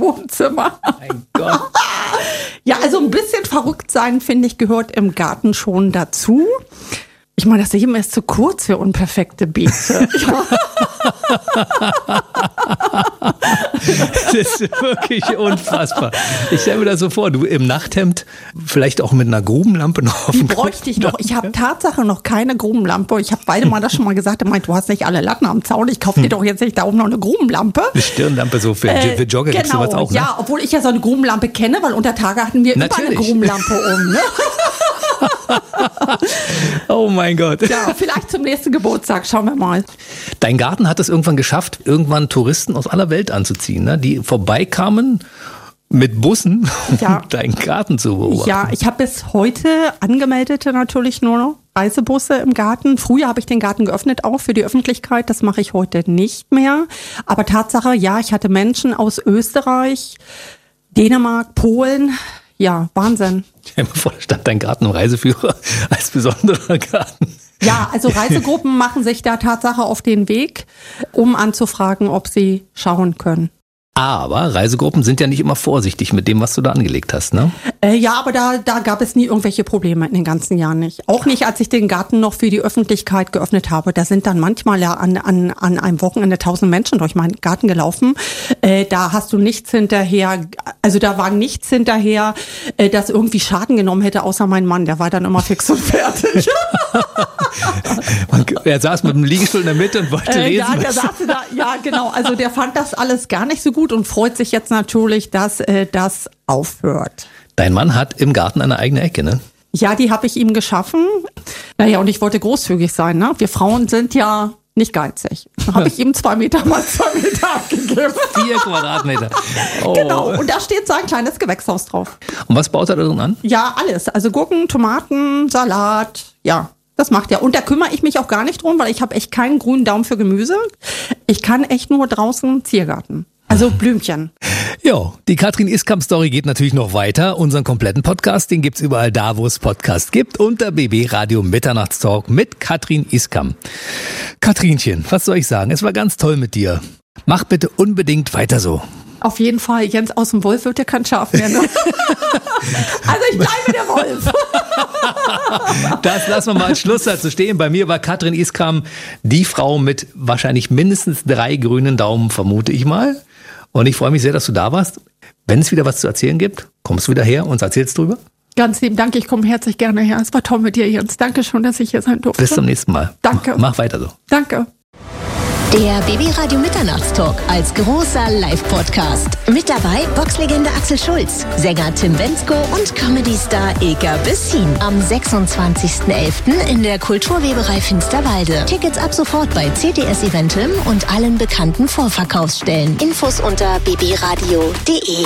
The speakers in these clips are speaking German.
Wohnzimmer. Mein Gott. Ja, also ein bisschen verrückt sein, finde ich, gehört im Garten schon dazu. Ich meine, das Leben ist zu kurz für unperfekte Beete. Das ist wirklich unfassbar. Ich stelle mir das so vor, du im Nachthemd, vielleicht auch mit einer Grubenlampe noch auf Die dem Kopf. bräuchte ich noch. Ich habe Tatsache noch keine Grubenlampe. Ich habe beide mal das schon mal gesagt. Er meint, du hast nicht alle Latten am Zaun. Ich kaufe dir doch jetzt nicht da oben noch eine Grubenlampe. Eine Stirnlampe so für Jogger genau, gibt's sowas auch, ne? Ja, obwohl ich ja so eine Grubenlampe kenne, weil unter Tage hatten wir Natürlich. überall eine Grubenlampe um. Ne? Oh mein Gott. Ja, vielleicht zum nächsten Geburtstag. Schauen wir mal. Dein Garten hat es irgendwann geschafft, irgendwann Touristen aus aller Welt anzuziehen, ne? Die vorbeikamen mit Bussen, Ja. um deinen Garten zu beobachten. Ja, ich habe bis heute Angemeldete natürlich nur noch Reisebusse im Garten. Früher habe ich den Garten geöffnet, auch für die Öffentlichkeit. Das mache ich heute nicht mehr. Aber Tatsache, ja, ich hatte Menschen aus Österreich, Dänemark, Polen. Ja, Wahnsinn. Stell dir mal vor, da stand dein Garten im Reiseführer als besonderer Garten. Ja, also Reisegruppen machen sich da Tatsache auf den Weg, um anzufragen, ob sie schauen können. Aber Reisegruppen sind ja nicht immer vorsichtig mit dem, was du da angelegt hast, ne? Ja, aber da gab es nie irgendwelche Probleme in den ganzen Jahren nicht. Auch nicht, als ich den Garten noch für die Öffentlichkeit geöffnet habe. Da sind dann manchmal ja an einem Wochenende 1000 Menschen durch meinen Garten gelaufen. Da hast du nichts hinterher, also da war nichts hinterher, das irgendwie Schaden genommen hätte, außer mein Mann. Der war dann immer fix und fertig. Er saß mit dem Liegestuhl in der Mitte und wollte lesen. Ja, der saß da, ja, genau. Also der fand das alles gar nicht so gut und freut sich jetzt natürlich, dass das aufhört. Dein Mann hat im Garten eine eigene Ecke, ne? Ja, die habe ich ihm geschaffen. Naja, und ich wollte großzügig sein, ne? Wir Frauen sind ja nicht geizig. Da habe ich ihm 2 Meter mal 2 Meter abgegeben. 4 Quadratmeter. Oh. Genau, und da steht so ein kleines Gewächshaus drauf. Und was baut er da drin an? Ja, alles. Also Gurken, Tomaten, Salat, ja. Das macht er. Und da kümmere ich mich auch gar nicht drum, weil ich habe echt keinen grünen Daumen für Gemüse. Ich kann echt nur draußen Ziergarten. Also Blümchen. Jo, die Katrin Iskamp-Story geht natürlich noch weiter. Unseren kompletten Podcast, den gibt's überall da, wo es Podcasts gibt, unter BB Radio Mitternachtstalk mit Katrin Iskamp. Katrinchen, was soll ich sagen? Es war ganz toll mit dir. Mach bitte unbedingt weiter so. Auf jeden Fall, Jens aus dem Wolf wird ja kein Schaf mehr. Ne? Also ich bleibe der Wolf. Das lassen wir mal als Schlusssatz so stehen. Bei mir war Katrin Iskamp die Frau mit wahrscheinlich mindestens 3 grünen Daumen, vermute ich mal. Und ich freue mich sehr, dass du da warst. Wenn es wieder was zu erzählen gibt, kommst du wieder her und erzählst drüber. Ganz lieben Dank, ich komme herzlich gerne her. Es war toll mit dir, Jens. Danke schon, dass ich hier sein durfte. Bis zum nächsten Mal. Danke. Mach weiter so. Danke. Der BB Radio Mitternachtstalk als großer Live-Podcast. Mit dabei Boxlegende Axel Schulz, Sänger Tim Bendzko und Comedy-Star Ilka Bessin. Am 26.11. in der Kulturweberei Finsterwalde. Tickets ab sofort bei CTS Eventim und allen bekannten Vorverkaufsstellen. Infos unter bbradio.de.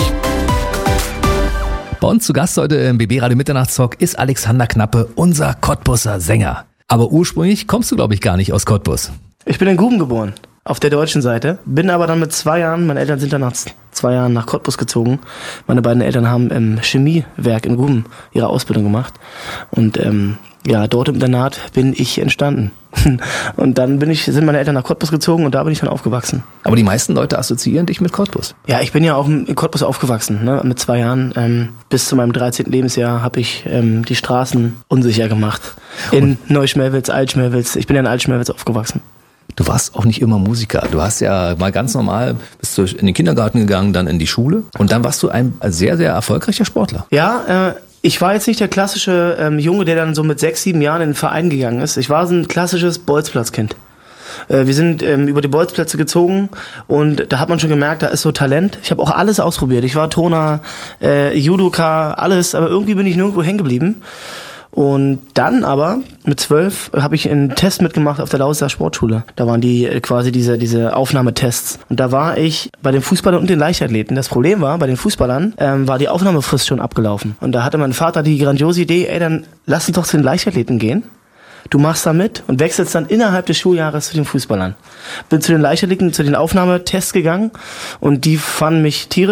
Bei uns zu Gast heute im BB Radio Mitternachtstalk ist Alexander Knappe, unser Cottbuser Sänger. Aber ursprünglich kommst du, glaube ich, gar nicht aus Cottbus. Ich bin in Guben geboren, auf der deutschen Seite. Bin aber dann mit 2 Jahren, meine Eltern sind dann nach 2 Jahren nach Cottbus gezogen. Meine beiden Eltern haben im Chemiewerk in Guben ihre Ausbildung gemacht. Und dort im Internat bin ich entstanden. Und dann sind meine Eltern nach Cottbus gezogen und da bin ich dann aufgewachsen. Aber die meisten Leute assoziieren dich mit Cottbus. Ja, ich bin ja auch in Cottbus aufgewachsen, ne? Mit 2 Jahren. Bis zu meinem 13. Lebensjahr habe ich die Straßen unsicher gemacht. In Neuschmelwitz, Altschmelwitz. Ich bin ja in Altschmelwitz aufgewachsen. Du warst auch nicht immer Musiker. Du hast ja mal ganz normal, bist du in den Kindergarten gegangen, dann in die Schule. Und dann warst du ein sehr, sehr erfolgreicher Sportler. Ja, ich war jetzt nicht der klassische Junge, der dann so mit 6, 7 Jahren in den Verein gegangen ist. Ich war so ein klassisches Bolzplatzkind. Wir sind über die Bolzplätze gezogen und da hat man schon gemerkt, da ist so Talent. Ich habe auch alles ausprobiert. Ich war Turner, Judoka, alles, aber irgendwie bin ich nirgendwo hängen geblieben. Und dann aber, mit 12, habe ich einen Test mitgemacht auf der Lausitzer Sportschule. Da waren die quasi diese Aufnahmetests. Und da war ich bei den Fußballern und den Leichtathleten. Das Problem war, bei den Fußballern war die Aufnahmefrist schon abgelaufen. Und da hatte mein Vater die grandiose Idee, dann lass uns doch zu den Leichtathleten gehen. Du machst da mit und wechselst dann innerhalb des Schuljahres zu den Fußballern. Bin zu den Leichtathleten, zu den Aufnahmetests gegangen und die fanden mich tierisch.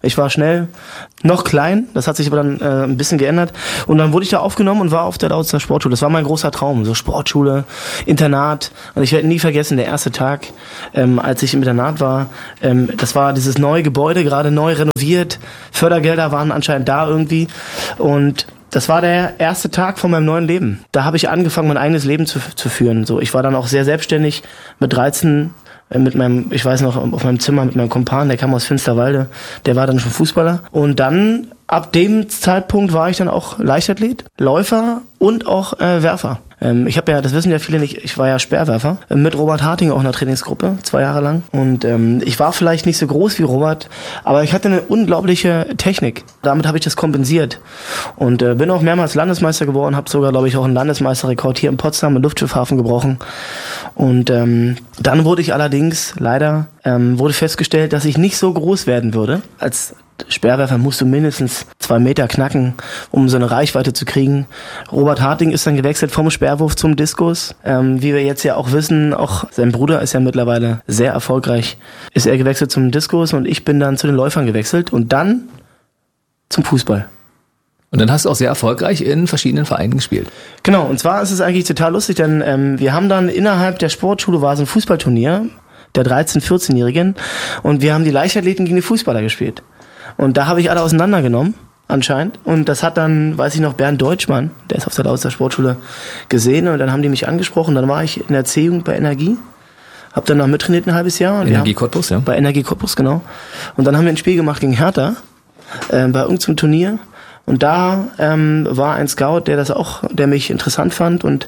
Ich war schnell, noch klein, das hat sich aber dann ein bisschen geändert. Und dann wurde ich da aufgenommen und war auf der Lausitzer Sportschule. Das war mein großer Traum, so Sportschule, Internat. Und ich werde nie vergessen, der erste Tag, als ich im Internat war, das war dieses neue Gebäude, gerade neu renoviert. Fördergelder waren anscheinend da irgendwie. Und das war der erste Tag von meinem neuen Leben. Da habe ich angefangen, mein eigenes Leben zu führen. So, ich war dann auch sehr selbstständig mit 13. Mit meinem, ich weiß noch, auf meinem Zimmer mit meinem Kumpan, der kam aus Finsterwalde, der war dann schon Fußballer. Und dann, ab dem Zeitpunkt war ich dann auch Leichtathlet, Läufer und auch Werfer. Ich habe ja, das wissen ja viele nicht, ich war ja Speerwerfer, mit Robert Harting auch in der Trainingsgruppe, 2 Jahre lang. Und ich war vielleicht nicht so groß wie Robert, aber ich hatte eine unglaubliche Technik. Damit habe ich das kompensiert. Und bin auch mehrmals Landesmeister geworden, habe sogar, glaube ich, auch einen Landesmeisterrekord hier in Potsdam im Luftschiffhafen gebrochen. Und dann wurde ich allerdings, leider, wurde festgestellt, dass ich nicht so groß werden würde. Als Speerwerfer musst du mindestens 2 Meter knacken, um so eine Reichweite zu kriegen. Robert Harting ist dann gewechselt vom Speerwurf zum Diskus. Wie wir jetzt ja auch wissen, auch sein Bruder ist ja mittlerweile sehr erfolgreich, ist er gewechselt zum Diskus und ich bin dann zu den Läufern gewechselt und dann zum Fußball. Und dann hast du auch sehr erfolgreich in verschiedenen Vereinen gespielt. Genau, und zwar ist es eigentlich total lustig, denn wir haben dann innerhalb der Sportschule war so ein Fußballturnier der 13-, 14-Jährigen und wir haben die Leichtathleten gegen die Fußballer gespielt. Und da habe ich alle auseinandergenommen, anscheinend. Und das hat dann, weiß ich noch, Bernd Deutschmann, der ist auf der Lausitzer Sportschule, gesehen. Und dann haben die mich angesprochen. Dann war ich in der C-Jugend bei Energie. Hab dann noch mittrainiert ein halbes Jahr. Und Energie Cottbus, ja? Bei Energie Cottbus, genau. Und dann haben wir ein Spiel gemacht gegen Hertha, bei irgendeinem Turnier. Und da war ein Scout, der mich interessant fand. Und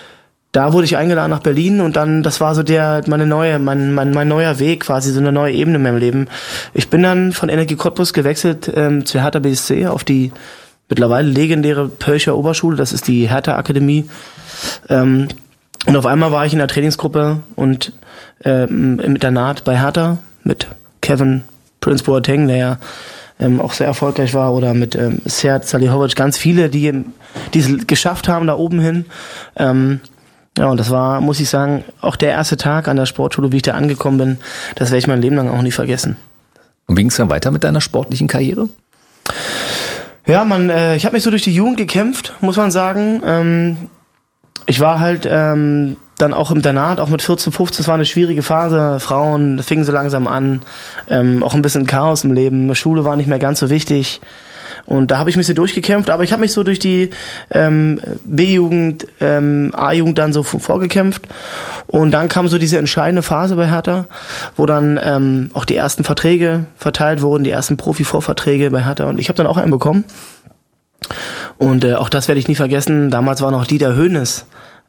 da wurde ich eingeladen nach Berlin und dann, das war so mein neuer Weg, quasi so eine neue Ebene in meinem Leben. Ich bin dann von Energie Cottbus gewechselt zur Hertha BSC auf die mittlerweile legendäre Pölscher Oberschule, das ist die Hertha Akademie. Und auf einmal war ich in der Trainingsgruppe und im Internat bei Hertha mit Kevin Prince Boateng, der ja auch sehr erfolgreich war, oder mit Serd Salihovic, ganz viele, die es geschafft haben da oben hin. Ja, und das war, muss ich sagen, auch der erste Tag an der Sportschule, wie ich da angekommen bin, das werde ich mein Leben lang auch nie vergessen. Und wie ging es dann weiter mit deiner sportlichen Karriere? Ja, ich habe mich so durch die Jugend gekämpft, muss man sagen. Ich war halt dann auch im Internat, auch mit 14, 15, es war eine schwierige Phase. Frauen fingen so langsam an, auch ein bisschen Chaos im Leben. Schule war nicht mehr ganz so wichtig. Und da habe ich mich so durchgekämpft, aber ich habe mich so durch die B-Jugend, A-Jugend dann so vorgekämpft. Und dann kam so diese entscheidende Phase bei Hertha, wo dann auch die ersten Verträge verteilt wurden, die ersten Profi-Vorverträge bei Hertha. Und ich habe dann auch einen bekommen. Und auch das werde ich nie vergessen. Damals war noch Dieter Hoeneß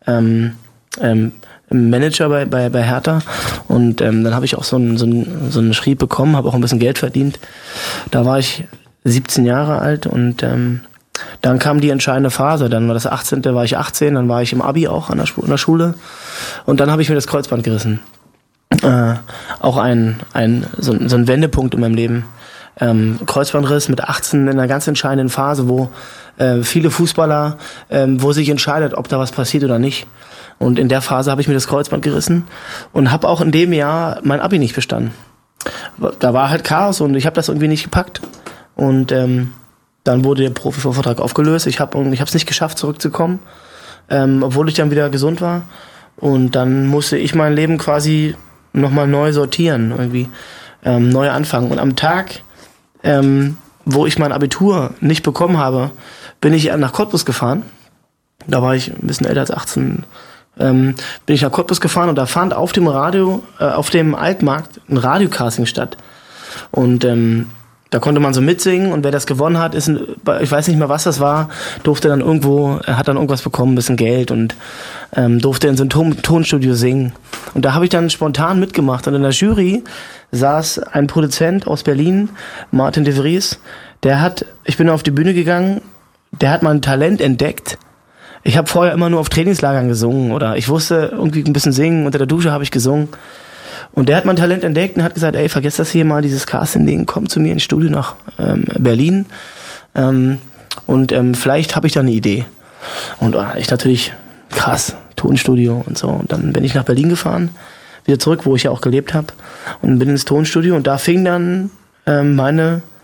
Manager bei Hertha. Und dann habe ich auch so einen Schrieb bekommen, habe auch ein bisschen Geld verdient. Da war ich 17 Jahre alt und dann kam die entscheidende Phase. Dann war das 18. war ich 18, dann war ich im Abi auch an der Schule und dann habe ich mir das Kreuzband gerissen. Auch so ein Wendepunkt in meinem Leben. Kreuzbandriss mit 18 in einer ganz entscheidenden Phase, wo viele Fußballer, wo sich entscheidet, ob da was passiert oder nicht. Und in der Phase habe ich mir das Kreuzband gerissen und habe auch in dem Jahr mein Abi nicht bestanden. Da war halt Chaos und ich habe das irgendwie nicht gepackt. Und dann wurde der Profivorvertrag aufgelöst. Ich habe es nicht geschafft, zurückzukommen, obwohl ich dann wieder gesund war. Und dann musste ich mein Leben quasi nochmal neu sortieren, irgendwie neu anfangen. Und am Tag, wo ich mein Abitur nicht bekommen habe, bin ich nach Cottbus gefahren. Da war ich ein bisschen älter als 18. Bin ich nach Cottbus gefahren und da fand auf dem Altmarkt ein Radiocasting statt. Und da konnte man so mitsingen und wer das gewonnen hat, ich weiß nicht mehr, was das war, hat dann irgendwas bekommen, ein bisschen Geld und durfte in so einem Tonstudio singen. Und da habe ich dann spontan mitgemacht und in der Jury saß ein Produzent aus Berlin, Martin de Vries, ich bin auf die Bühne gegangen, der hat mein Talent entdeckt. Ich habe vorher immer nur auf Trainingslagern gesungen oder ich wusste irgendwie ein bisschen singen, unter der Dusche habe ich gesungen. Und der hat mein Talent entdeckt und hat gesagt, ey, vergiss das hier mal, dieses Casting-Ding, komm zu mir ins Studio nach Berlin und vielleicht habe ich da eine Idee. Und ich natürlich, krass, Tonstudio und so. Und dann bin ich nach Berlin gefahren, wieder zurück, wo ich ja auch gelebt habe und bin ins Tonstudio und da fing dann meine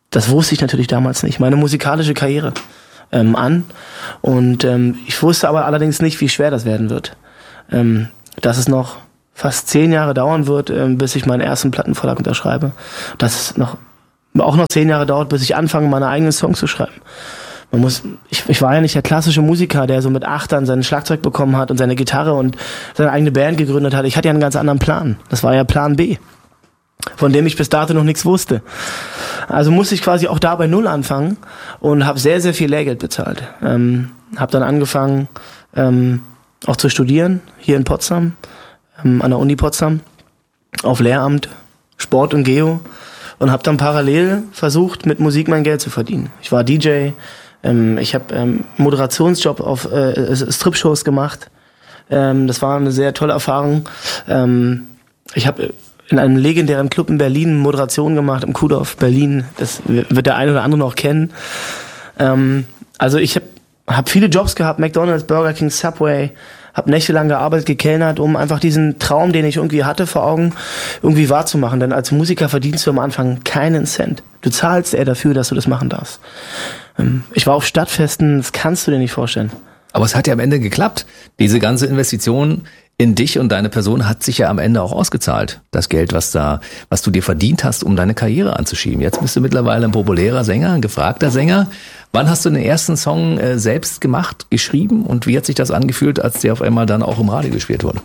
das wusste ich natürlich damals nicht, meine musikalische Karriere an. Und ich wusste aber allerdings nicht, wie schwer das werden wird. Dass es noch fast 10 Jahre dauern wird, bis ich meinen ersten Plattenvertrag unterschreibe. Dass es auch noch 10 Jahre dauert, bis ich anfange, meine eigenen Songs zu schreiben. Ich war ja nicht der klassische Musiker, der so mit 8 dann sein Schlagzeug bekommen hat und seine Gitarre und seine eigene Band gegründet hat. Ich hatte ja einen ganz anderen Plan. Das war ja Plan B, von dem ich bis dato noch nichts wusste. Also musste ich quasi auch da bei Null anfangen und habe sehr, sehr viel Lehrgeld bezahlt. Habe dann angefangen, auch zu studieren, hier in Potsdam, an der Uni Potsdam, auf Lehramt, Sport und Geo, und habe dann parallel versucht, mit Musik mein Geld zu verdienen. Ich war DJ, ich habe Moderationsjob auf Strip-Shows gemacht. Das war eine sehr tolle Erfahrung. Ich habe in einem legendären Club in Berlin Moderation gemacht, im Kuhdorf Berlin. Das wird der eine oder andere noch kennen. Also ich habe viele Jobs gehabt, McDonald's, Burger King, Subway, habe nächtelang gearbeitet, gekellnert, um einfach diesen Traum, den ich irgendwie hatte vor Augen, irgendwie wahrzumachen. Denn als Musiker verdienst du am Anfang keinen Cent. Du zahlst eher dafür, dass du das machen darfst. Ich war auf Stadtfesten, das kannst du dir nicht vorstellen. Aber es hat ja am Ende geklappt. Diese ganze Investition in dich und deine Person hat sich ja am Ende auch ausgezahlt. Das Geld, was du dir verdient hast, um deine Karriere anzuschieben. Jetzt bist du mittlerweile ein populärer Sänger, ein gefragter Sänger. Wann hast du den ersten Song selbst gemacht, geschrieben, und wie hat sich das angefühlt, als der auf einmal dann auch im Radio gespielt wurde?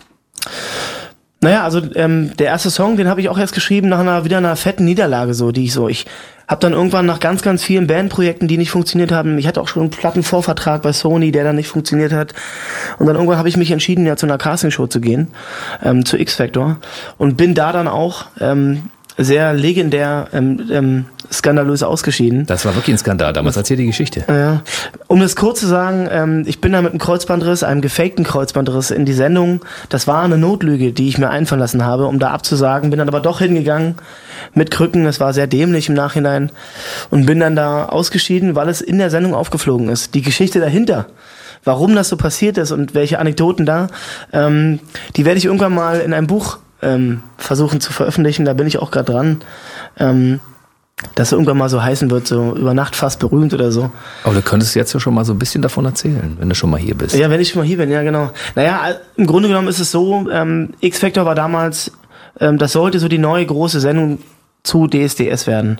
Naja, also der erste Song, den habe ich auch erst geschrieben nach wieder einer fetten Niederlage, ich habe dann irgendwann nach ganz, ganz vielen Bandprojekten, die nicht funktioniert haben, ich hatte auch schon einen Plattenvorvertrag bei Sony, der dann nicht funktioniert hat, und dann irgendwann habe ich mich entschieden, ja zu einer Castingshow zu gehen, zu X-Factor, und bin da dann auch sehr legendär skandalös ausgeschieden. Das war wirklich ein Skandal damals. Erzähl die Geschichte. Ja. Um das kurz zu sagen, ich bin da mit einem Kreuzbandriss, einem gefakten Kreuzbandriss, in die Sendung. Das war eine Notlüge, die ich mir einfallen lassen habe, um da abzusagen. Bin dann aber doch hingegangen mit Krücken. Das war sehr dämlich im Nachhinein. Und bin dann da ausgeschieden, weil es in der Sendung aufgeflogen ist. Die Geschichte dahinter, warum das so passiert ist und welche Anekdoten da, die werde ich irgendwann mal in einem Buch versuchen zu veröffentlichen. Da bin ich auch gerade dran. Dass irgendwann mal so heißen wird, so über Nacht fast berühmt oder so. Aber du könntest jetzt ja schon mal so ein bisschen davon erzählen, wenn du schon mal hier bist. Ja, wenn ich schon mal hier bin, ja genau. Naja, im Grunde genommen ist es so, X-Factor war damals, das sollte so die neue große Sendung zu DSDS werden.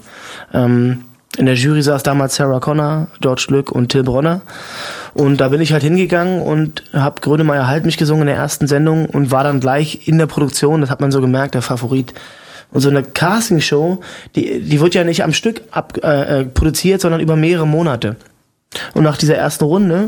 In der Jury saß damals Sarah Connor, George Lück und Till Bronner. Und da bin ich halt hingegangen und habe Grönemeyer Halt mich gesungen in der ersten Sendung und war dann gleich in der Produktion, das hat man so gemerkt, der Favorit. Und so eine Castingshow, die wird ja nicht am Stück produziert, sondern über mehrere Monate. Und nach dieser ersten Runde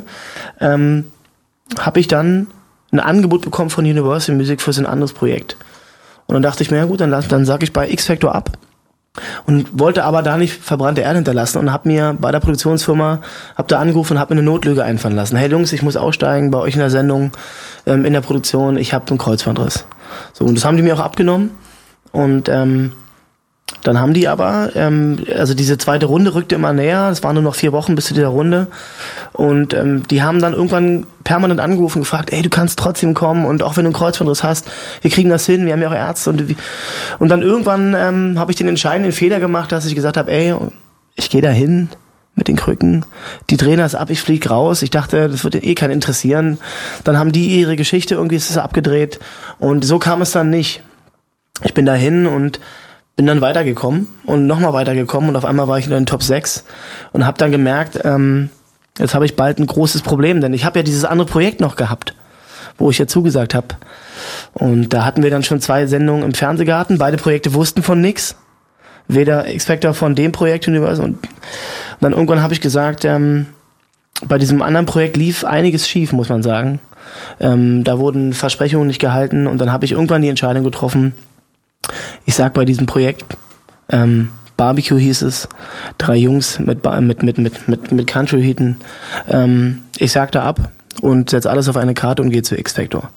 habe ich dann ein Angebot bekommen von Universal Music für so ein anderes Projekt. Und dann dachte ich mir, ja gut, dann sag ich bei X-Factor ab. Und wollte aber da nicht verbrannte Erde hinterlassen und habe mir bei der Produktionsfirma, da angerufen und habe mir eine Notlüge einfallen lassen. Hey Jungs, ich muss aussteigen bei euch in der Sendung, in der Produktion, ich habe einen Kreuzbandriss. So, und das haben die mir auch abgenommen. Und dann haben die aber, also diese zweite Runde rückte immer näher, es waren nur noch 4 Wochen bis zu dieser Runde, und die haben dann irgendwann permanent angerufen und gefragt, ey, du kannst trotzdem kommen, und auch wenn du einen Kreuzbandriss hast, wir kriegen das hin, wir haben ja auch Ärzte, und dann irgendwann habe ich den entscheidenden Fehler gemacht, dass ich gesagt habe, ey, ich gehe da hin mit den Krücken, die drehen das ab, ich flieg raus, ich dachte, das wird keinen interessieren, dann haben die ihre Geschichte, irgendwie ist es abgedreht, und so kam es dann nicht. Ich bin dahin und bin dann weitergekommen und nochmal weitergekommen, und auf einmal war ich in den Top 6 und habe dann gemerkt, jetzt habe ich bald ein großes Problem, denn ich habe ja dieses andere Projekt noch gehabt, wo ich ja zugesagt habe. Und da hatten wir dann schon 2 Sendungen im Fernsehgarten, beide Projekte wussten von nix, weder X-Factor von dem Projekt Universal, und dann irgendwann habe ich gesagt, bei diesem anderen Projekt lief einiges schief, muss man sagen. Da wurden Versprechungen nicht gehalten, und dann habe ich irgendwann die Entscheidung getroffen, ich sag bei diesem Projekt, Barbecue hieß es, 3 Jungs mit Country-Hiten, ich sag da ab und setz alles auf eine Karte und gehe zu X-Factor.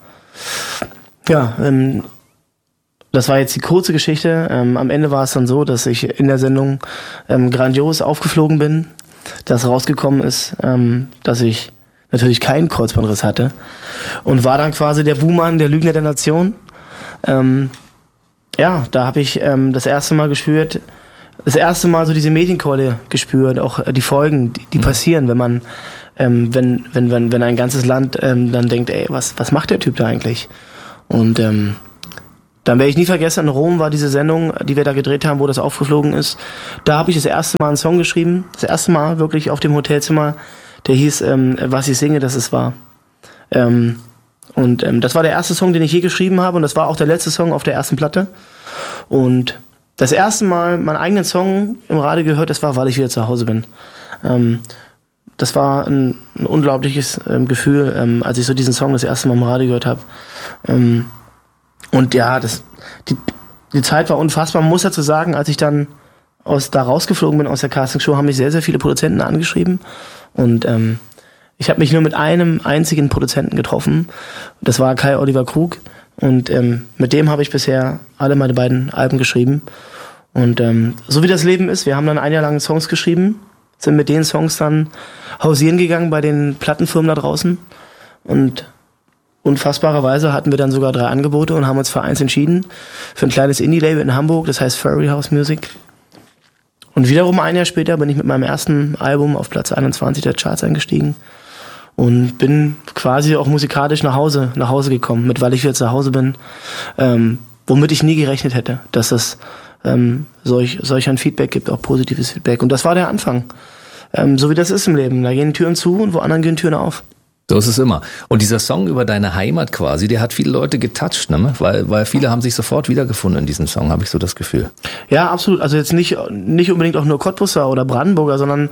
Ja, das war jetzt die kurze Geschichte. Am Ende war es dann so, dass ich in der Sendung grandios aufgeflogen bin, dass rausgekommen ist, dass ich natürlich keinen Kreuzbandriss hatte, und war dann quasi der Buhmann, der Lügner der Nation. Ja, da habe ich das erste Mal gespürt, das erste Mal so diese Medienkeule gespürt, auch die Folgen, die passieren, wenn man, wenn ein ganzes Land dann denkt, ey, was macht der Typ da eigentlich? Und dann werde ich nie vergessen, in Rom war diese Sendung, die wir da gedreht haben, wo das aufgeflogen ist. Da habe ich das erste Mal einen Song geschrieben, das erste Mal wirklich auf dem Hotelzimmer, der hieß Was ich singe, das ist wahr. Das war der erste Song, den ich je geschrieben habe und das war auch der letzte Song auf der ersten Platte. Und das erste Mal meinen eigenen Song im Radio gehört, das war, weil ich wieder zu Hause bin. Das war ein unglaubliches Gefühl, als ich so diesen Song das erste Mal im Radio gehört habe. Und ja, die Zeit war unfassbar. Man muss dazu sagen, als ich dann da rausgeflogen bin aus der Castingshow, haben mich sehr, sehr viele Produzenten angeschrieben. Und ich habe mich nur mit einem einzigen Produzenten getroffen. Das war Kai Oliver Krug. Und mit dem habe ich bisher alle meine beiden Alben geschrieben. Und so wie das Leben ist, wir haben dann ein Jahr lang Songs geschrieben, sind mit den Songs dann hausieren gegangen bei den Plattenfirmen da draußen. Und unfassbarerweise hatten wir dann sogar 3 Angebote und haben uns für eins entschieden. Für ein kleines Indie-Label in Hamburg, das heißt Furry House Music. Und wiederum ein Jahr später bin ich mit meinem ersten Album auf Platz 21 der Charts eingestiegen. Und bin quasi auch musikalisch nach Hause gekommen, mit Weil ich wieder zu Hause bin, womit ich nie gerechnet hätte, dass es solch ein Feedback gibt, auch positives Feedback. Und das war der Anfang. So wie das ist im Leben. Da gehen Türen zu und woanders gehen Türen auf. So ist es immer. Und dieser Song über deine Heimat quasi, der hat viele Leute getoucht, ne? Weil viele haben sich sofort wiedergefunden in diesem Song, habe ich so das Gefühl. Ja, absolut. Also jetzt nicht unbedingt auch nur Cottbusser oder Brandenburger, sondern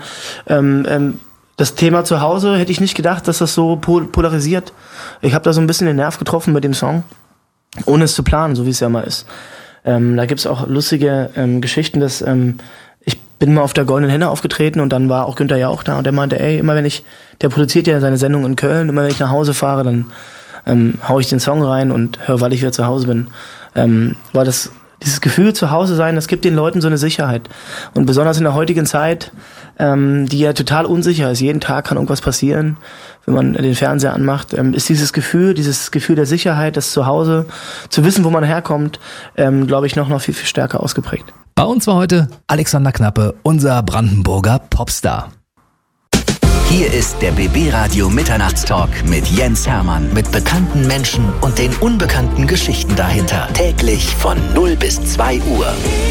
das Thema zu Hause hätte ich nicht gedacht, dass das so polarisiert. Ich habe da so ein bisschen den Nerv getroffen mit dem Song, ohne es zu planen, so wie es ja mal ist. Da gibt's auch lustige Geschichten, dass ich bin mal auf der Goldenen Henne aufgetreten und dann war auch Günther Jauch da und der meinte, ey, der produziert ja seine Sendung in Köln, immer wenn ich nach Hause fahre, dann hau ich den Song rein und höre, weil ich wieder zu Hause bin. Weil dieses Gefühl zu Hause sein, das gibt den Leuten so eine Sicherheit. Und besonders in der heutigen Zeit, die ja total unsicher ist, jeden Tag kann irgendwas passieren, wenn man den Fernseher anmacht, ist dieses Gefühl der Sicherheit, das Zuhause, zu wissen, wo man herkommt, glaube ich, noch viel, viel stärker ausgeprägt. Bei uns war heute Alexander Knappe, unser Brandenburger Popstar. Hier ist der BB Radio Mitternachtstalk mit Jens Hermann. Mit bekannten Menschen und den unbekannten Geschichten dahinter. Täglich von 0 bis 2 Uhr.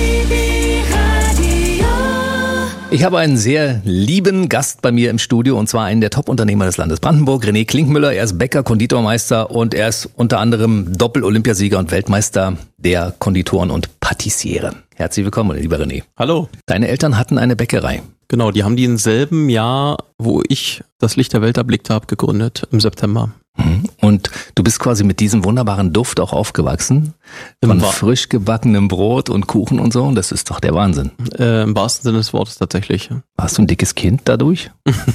Ich habe einen sehr lieben Gast bei mir im Studio und zwar einen der Top-Unternehmer des Landes Brandenburg, René Klinkmüller. Er ist Bäcker, Konditormeister und er ist unter anderem Doppel-Olympiasieger und Weltmeister der Konditoren und Patissiere. Herzlich willkommen, lieber René. Hallo. Deine Eltern hatten eine Bäckerei. Genau, die haben die im selben Jahr, wo ich das Licht der Welt erblickt habe, gegründet, im September. Und du bist quasi mit diesem wunderbaren Duft auch aufgewachsen, von frisch gebackenem Brot und Kuchen und so, und das ist doch der Wahnsinn. Im wahrsten Sinne des Wortes tatsächlich. Warst du ein dickes Kind dadurch?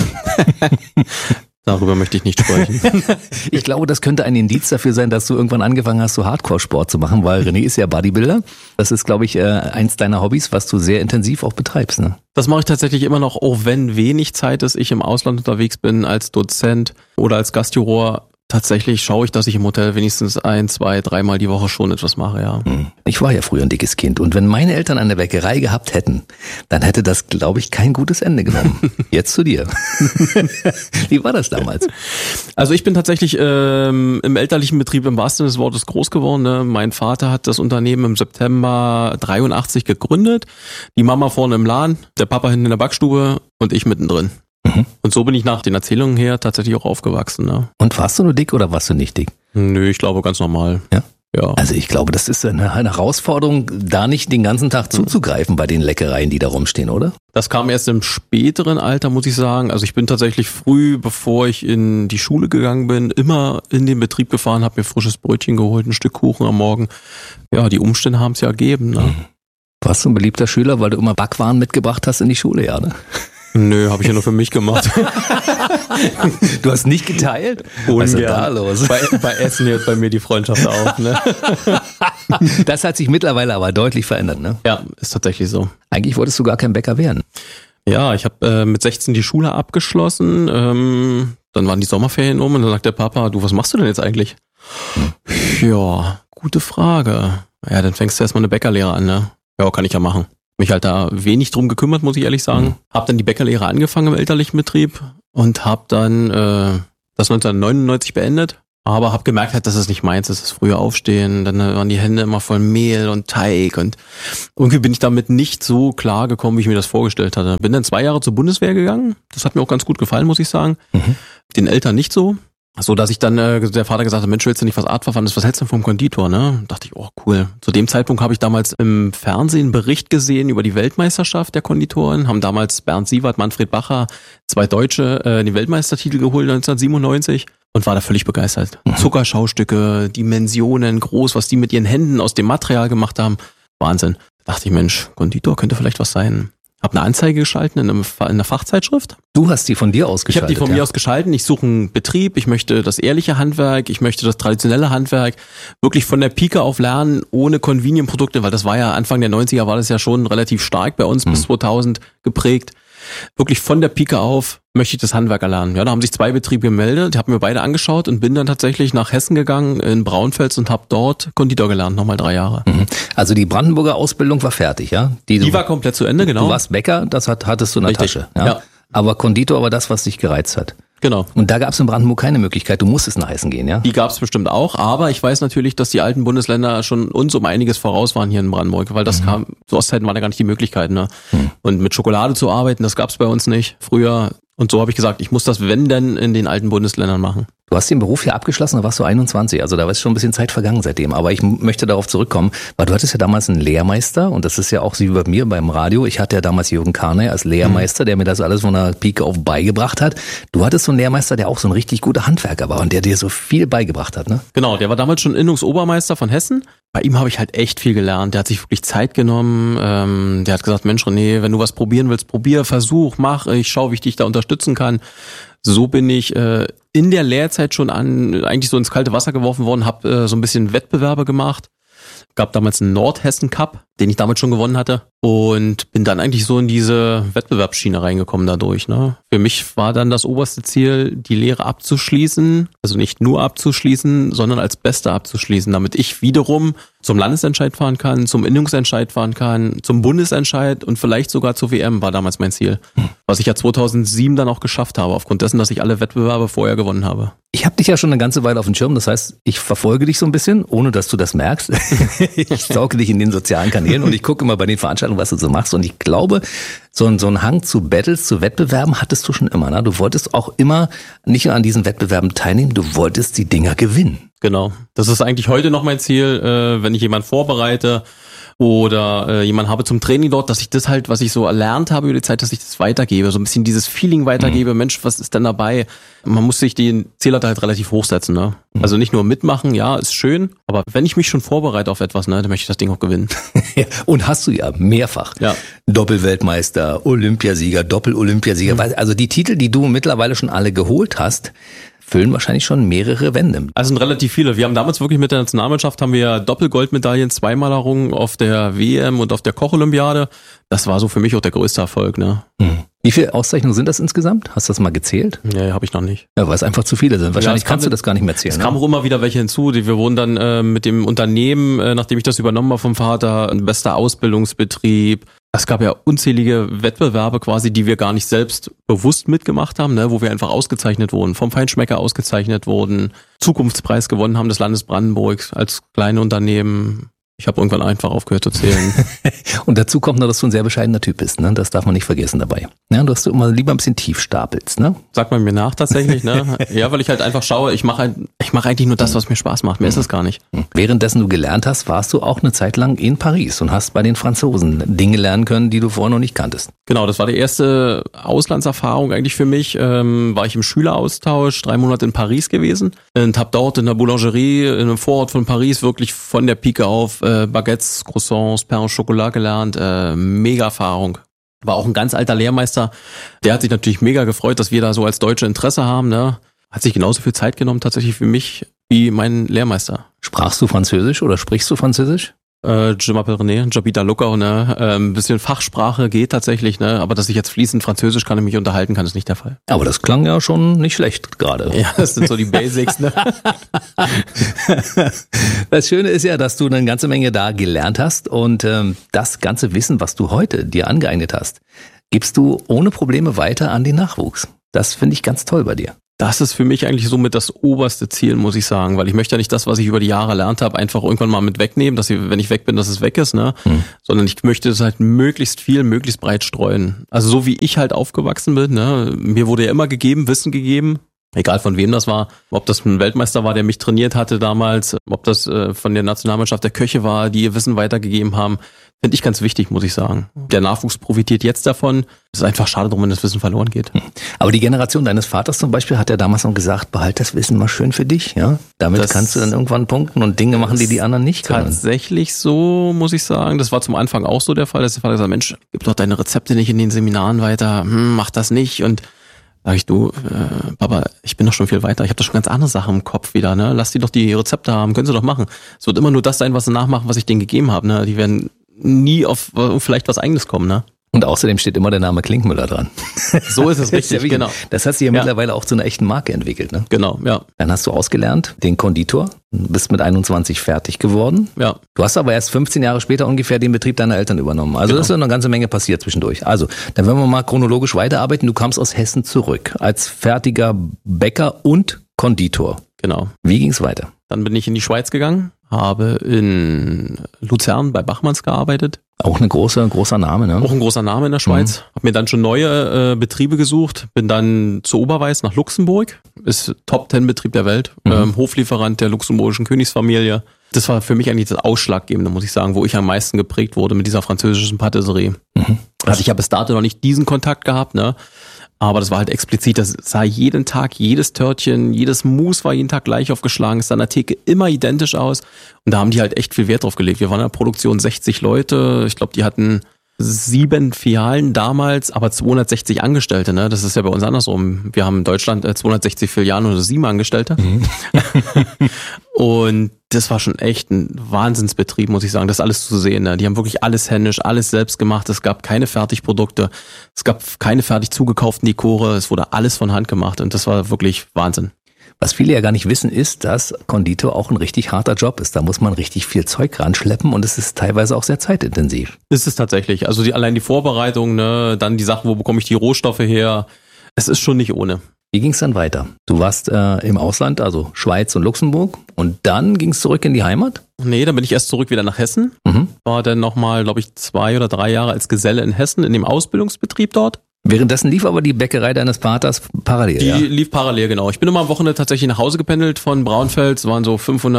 Darüber möchte ich nicht sprechen. Ich glaube, das könnte ein Indiz dafür sein, dass du irgendwann angefangen hast, so Hardcore-Sport zu machen, weil René ist ja Bodybuilder. Das ist, glaube ich, eins deiner Hobbys, was du sehr intensiv auch betreibst, ne? Das mache ich tatsächlich immer noch, auch wenn wenig Zeit ist, ich im Ausland unterwegs bin als Dozent oder als Gastjuror. Tatsächlich schaue ich, dass ich im Hotel wenigstens 1, 2, 3 Mal die Woche schon etwas mache, ja. Ich war ja früher ein dickes Kind und wenn meine Eltern eine Bäckerei gehabt hätten, dann hätte das, glaube ich, kein gutes Ende genommen. Jetzt zu dir. Wie war das damals? Also ich bin tatsächlich im elterlichen Betrieb im wahrsten Sinne des Wortes groß geworden. Ne? Mein Vater hat das Unternehmen im September 83 gegründet, die Mama vorne im Laden, der Papa hinten in der Backstube und ich mittendrin. Und so bin ich nach den Erzählungen her tatsächlich auch aufgewachsen. Ne? Und warst du nur dick oder warst du nicht dick? Nö, ich glaube ganz normal. Ja? Ja. Also ich glaube, das ist eine Herausforderung, da nicht den ganzen Tag zuzugreifen bei den Leckereien, die da rumstehen, oder? Das kam erst im späteren Alter, muss ich sagen. Also ich bin tatsächlich früh, bevor ich in die Schule gegangen bin, immer in den Betrieb gefahren, habe mir frisches Brötchen geholt, ein Stück Kuchen am Morgen. Ja, die Umstände haben es ja ergeben. Ne? Warst du ein beliebter Schüler, weil du immer Backwaren mitgebracht hast in die Schule, ja, ne? Nö, habe ich ja nur für mich gemacht. Du hast nicht geteilt? Was ist da los? Bei Essen hört bei mir die Freundschaft auf. Ne? Das hat sich mittlerweile aber deutlich verändert, ne? Ja, ist tatsächlich so. Eigentlich wolltest du gar kein Bäcker werden. Ja, ich habe mit 16 die Schule abgeschlossen. Dann waren die Sommerferien und dann sagt der Papa, du, was machst du denn jetzt eigentlich? Ja, gute Frage. Ja, dann fängst du erstmal eine Bäckerlehre an, ne? Ja, kann ich ja machen. mich halt da wenig drum gekümmert, muss ich ehrlich sagen. Hab dann die Bäckerlehre angefangen im elterlichen Betrieb und hab dann das 1999 beendet. Aber habe gemerkt halt, dass es nicht meins ist, das frühe Aufstehen, dann waren die Hände immer voll Mehl und Teig und irgendwie bin ich damit nicht so klar gekommen, wie ich mir das vorgestellt hatte. Bin dann 2 Jahre zur Bundeswehr gegangen, das hat mir auch ganz gut gefallen, muss ich sagen. Den Eltern nicht so. So, dass ich dann, der Vater gesagt hat, Mensch, willst du nicht was Artverwandtes, was hältst du denn vom Konditor, ne? Dachte ich, oh cool. Zu dem Zeitpunkt habe ich damals im Fernsehen einen Bericht gesehen über die Weltmeisterschaft der Konditoren, haben damals Bernd Sievert, Manfred Bacher, 2 Deutsche, den Weltmeistertitel geholt 1997 und war da völlig begeistert. Zuckerschaustücke, Dimensionen, groß, was die mit ihren Händen aus dem Material gemacht haben. Wahnsinn. Da dachte ich, Mensch, Konditor könnte vielleicht was sein. Hab eine Anzeige geschalten in einer Fachzeitschrift. Du hast die von dir aus geschaltet? Ich habe die von mir aus geschalten. Ich suche einen Betrieb, ich möchte das ehrliche Handwerk, ich möchte das traditionelle Handwerk wirklich von der Pike auf lernen, ohne Convenient-Produkte, weil das war ja Anfang der 90er, war das ja schon relativ stark bei uns, bis 2000 geprägt. Wirklich von der Pike auf möchte ich das Handwerk erlernen. Ja, da haben sich 2 Betriebe gemeldet, die haben mir beide angeschaut und bin dann tatsächlich nach Hessen gegangen, in Braunfels und habe dort Konditor gelernt, nochmal 3 Jahre. Also die Brandenburger Ausbildung war fertig, ja? Die war komplett zu Ende, genau. Du warst Bäcker, das hattest du in der Tasche. Ja? Aber Konditor war das, was dich gereizt hat. Genau. Und da gab es in Brandenburg keine Möglichkeit, du musstest nach Hessen gehen, ja? Die gab es bestimmt auch, aber ich weiß natürlich, dass die alten Bundesländer schon uns um einiges voraus waren hier in Brandenburg, weil das kam, zu Ostzeiten war da gar nicht die Möglichkeit, ne? Und mit Schokolade zu arbeiten, das gab es bei uns nicht früher. Und so habe ich gesagt, ich muss das, wenn denn, in den alten Bundesländern machen. Du hast den Beruf hier abgeschlossen, da warst du 21, also da ist schon ein bisschen Zeit vergangen seitdem. Aber ich möchte darauf zurückkommen, weil du hattest ja damals einen Lehrmeister und das ist ja auch wie bei mir beim Radio. Ich hatte ja damals Jürgen Karney als Lehrmeister, der mir das alles von der Pike auf beigebracht hat. Du hattest so einen Lehrmeister, der auch so ein richtig guter Handwerker war und der dir so viel beigebracht hat, ne? Genau, der war damals schon Innungsobermeister von Hessen. Bei ihm habe ich halt echt viel gelernt. Der hat sich wirklich Zeit genommen. Der hat gesagt, Mensch René, wenn du was probieren willst, probier, versuch, mach. Ich schau, wie ich dich da unterstützen kann. So bin ich in der Lehrzeit schon eigentlich so ins kalte Wasser geworfen worden, habe so ein bisschen Wettbewerbe gemacht. Gab damals einen Nordhessen Cup, den ich damals schon gewonnen hatte und bin dann eigentlich so in diese Wettbewerbsschiene reingekommen dadurch. Ne? Für mich war dann das oberste Ziel, die Lehre abzuschließen, also nicht nur abzuschließen, sondern als Bester abzuschließen, damit ich wiederum zum Landesentscheid fahren kann, zum Innungsentscheid fahren kann, zum Bundesentscheid und vielleicht sogar zur WM war damals mein Ziel. Was ich ja 2007 dann auch geschafft habe, aufgrund dessen, dass ich alle Wettbewerbe vorher gewonnen habe. Ich habe dich ja schon eine ganze Weile auf dem Schirm, das heißt, ich verfolge dich so ein bisschen, ohne dass du das merkst. Ich sauge dich in den sozialen Kanälen und ich gucke immer bei den Veranstaltungen, was du so machst. Und ich glaube, so ein Hang zu Battles, zu Wettbewerben hattest du schon immer. Ne? Du wolltest auch immer nicht nur an diesen Wettbewerben teilnehmen, du wolltest die Dinger gewinnen. Genau, das ist eigentlich heute noch mein Ziel, wenn ich jemanden vorbereite oder jemanden habe zum Training dort, dass ich das halt, was ich so erlernt habe über die Zeit, dass ich das weitergebe, so ein bisschen dieses Feeling weitergebe, Mensch, was ist denn dabei? Man muss sich den Zähler halt relativ hochsetzen, ne? Also nicht nur mitmachen, ja, ist schön, aber wenn ich mich schon vorbereite auf etwas, ne, dann möchte ich das Ding auch gewinnen. Ja, und hast du ja mehrfach. Ja. Doppelweltmeister, Olympiasieger, Doppel-Olympiasieger, also die Titel, die du mittlerweile schon alle geholt hast, füllen wahrscheinlich schon mehrere Wände. Also sind relativ viele. Wir haben damals wirklich mit der Nationalmannschaft haben wir Doppelgoldmedaillen zweimal errungen auf der WM und auf der Koch-Olympiade. Das war so für mich auch der größte Erfolg, ne? Wie viele Auszeichnungen sind das insgesamt? Hast du das mal gezählt? Nee, habe ich noch nicht. Ja, weil es einfach zu viele sind. Wahrscheinlich kannst du das gar nicht mehr zählen. Es kamen auch immer wieder welche hinzu. Wir wurden dann mit dem Unternehmen, nachdem ich das übernommen habe vom Vater, ein bester Ausbildungsbetrieb. Es gab ja unzählige Wettbewerbe quasi, die wir gar nicht selbst bewusst mitgemacht haben, ne, wo wir einfach ausgezeichnet wurden, vom Feinschmecker ausgezeichnet wurden, Zukunftspreis gewonnen haben des Landes Brandenburg als kleine Unternehmen. Ich habe irgendwann einfach aufgehört zu zählen. Und dazu kommt noch, dass du ein sehr bescheidener Typ bist, ne? Das darf man nicht vergessen dabei. Ja, dass du immer lieber ein bisschen tief stapelst, ne? Sagt man mir nach tatsächlich, ne? Ja, weil ich halt einfach schaue, ich mache eigentlich nur das, was mir Spaß macht. Mehr ist es gar nicht. Währenddessen du gelernt hast, warst du auch eine Zeit lang in Paris und hast bei den Franzosen Dinge lernen können, die du vorher noch nicht kanntest. Genau, das war die erste Auslandserfahrung eigentlich für mich. War ich im Schüleraustausch, 3 Monate in Paris gewesen und habe dort in der Boulangerie in einem Vorort von Paris wirklich von der Pike auf Baguettes, Croissants, Pain au Chocolat gelernt. Mega Erfahrung. War auch ein ganz alter Lehrmeister. Der hat sich natürlich mega gefreut, dass wir da so als Deutsche Interesse haben. Ne? Hat sich genauso viel Zeit genommen tatsächlich für mich wie mein Lehrmeister. Sprachst du Französisch oder sprichst du Französisch? Je m'appelle René, j'habite à Luckau, ne? Ein bisschen Fachsprache geht tatsächlich, ne? Aber dass ich jetzt fließend Französisch kann und mich unterhalten kann, ist nicht der Fall. Aber das klang ja schon nicht schlecht gerade. Ja, das sind so die Basics, ne? Das Schöne ist ja, dass du eine ganze Menge da gelernt hast und das ganze Wissen, was du heute dir angeeignet hast, gibst du ohne Probleme weiter an den Nachwuchs. Das finde ich ganz toll bei dir. Das ist für mich eigentlich somit das oberste Ziel, muss ich sagen, weil ich möchte ja nicht das, was ich über die Jahre erlernt habe, einfach irgendwann mal mit wegnehmen, dass ich, wenn ich weg bin, dass es weg ist, ne? Sondern ich möchte es halt möglichst viel, möglichst breit streuen. Also so wie ich halt aufgewachsen bin, ne? Mir wurde ja immer gegeben, Wissen gegeben, egal von wem das war, ob das ein Weltmeister war, der mich trainiert hatte damals, ob das von der Nationalmannschaft der Köche war, die ihr Wissen weitergegeben haben. Finde ich ganz wichtig, muss ich sagen. Der Nachwuchs profitiert jetzt davon. Es ist einfach schade drum, wenn das Wissen verloren geht. Aber die Generation deines Vaters zum Beispiel hat ja damals noch gesagt, behalt das Wissen mal schön für dich. Ja, damit kannst du dann irgendwann punkten und Dinge machen, die anderen nicht können. Tatsächlich so, muss ich sagen. Das war zum Anfang auch so der Fall, dass der Vater gesagt hat, Mensch, gib doch deine Rezepte nicht in den Seminaren weiter. Mach das nicht. Und sag ich, du, Papa, ich bin doch schon viel weiter. Ich habe doch schon ganz andere Sachen im Kopf wieder. Ne? Lass die doch die Rezepte haben. Können sie doch machen. Es wird immer nur das sein, was sie nachmachen, was ich denen gegeben habe. Ne? Die werden nie auf vielleicht was Eigenes kommen, ne? Und außerdem steht immer der Name Klinkmüller dran. So ist es richtig, genau. Das hat sich ja mittlerweile auch zu einer echten Marke entwickelt, ne? Genau, ja. Dann hast du ausgelernt, den Konditor, bist mit 21 fertig geworden. Ja. Du hast aber erst 15 Jahre später ungefähr den Betrieb deiner Eltern übernommen. Also das ist ja eine ganze Menge passiert zwischendurch. Also, dann werden wir mal chronologisch weiterarbeiten. Du kamst aus Hessen zurück als fertiger Bäcker und Konditor. Genau. Wie ging's weiter? Dann bin ich in die Schweiz gegangen, habe in Luzern bei Bachmanns gearbeitet. Auch ein großer Name, ne? Auch ein großer Name in der Schweiz. Hab mir dann schon neue Betriebe gesucht, bin dann zu Oberweiß nach Luxemburg, ist Top-10-Betrieb der Welt, Hoflieferant der luxemburgischen Königsfamilie. Das war für mich eigentlich das Ausschlaggebende, muss ich sagen, wo ich am meisten geprägt wurde mit dieser französischen Patisserie. Also ich habe bis dato noch nicht diesen Kontakt gehabt, ne? Aber das war halt explizit, das sah jeden Tag, jedes Törtchen, jedes Mousse war jeden Tag gleich aufgeschlagen, ist an der Theke immer identisch aus. Und da haben die halt echt viel Wert drauf gelegt. Wir waren in der Produktion 60 Leute, ich glaube, die hatten 7 Filialen damals, aber 260 Angestellte, ne? Das ist ja bei uns andersrum. Wir haben in Deutschland 260 Filialen oder 7 Angestellte. Und das war schon echt ein Wahnsinnsbetrieb, muss ich sagen, das alles zu sehen. Ne? Die haben wirklich alles händisch, alles selbst gemacht. Es gab keine Fertigprodukte, es gab keine fertig zugekauften Dekore, es wurde alles von Hand gemacht und das war wirklich Wahnsinn. Was viele ja gar nicht wissen, ist, dass Konditor auch ein richtig harter Job ist. Da muss man richtig viel Zeug ranschleppen und es ist teilweise auch sehr zeitintensiv. Ist es tatsächlich. Also allein die Vorbereitung, ne, dann die Sachen, wo bekomme ich die Rohstoffe her. Es ist schon nicht ohne. Wie ging es dann weiter? Du warst im Ausland, also Schweiz und Luxemburg und dann ging es zurück in die Heimat? Nee, dann bin ich erst zurück wieder nach Hessen. War dann nochmal, glaube ich, 2 oder 3 Jahre als Geselle in Hessen in dem Ausbildungsbetrieb dort. Währenddessen lief aber die Bäckerei deines Vaters parallel, Die lief parallel, genau. Ich bin immer am Wochenende tatsächlich nach Hause gependelt von Braunfeld. Es waren so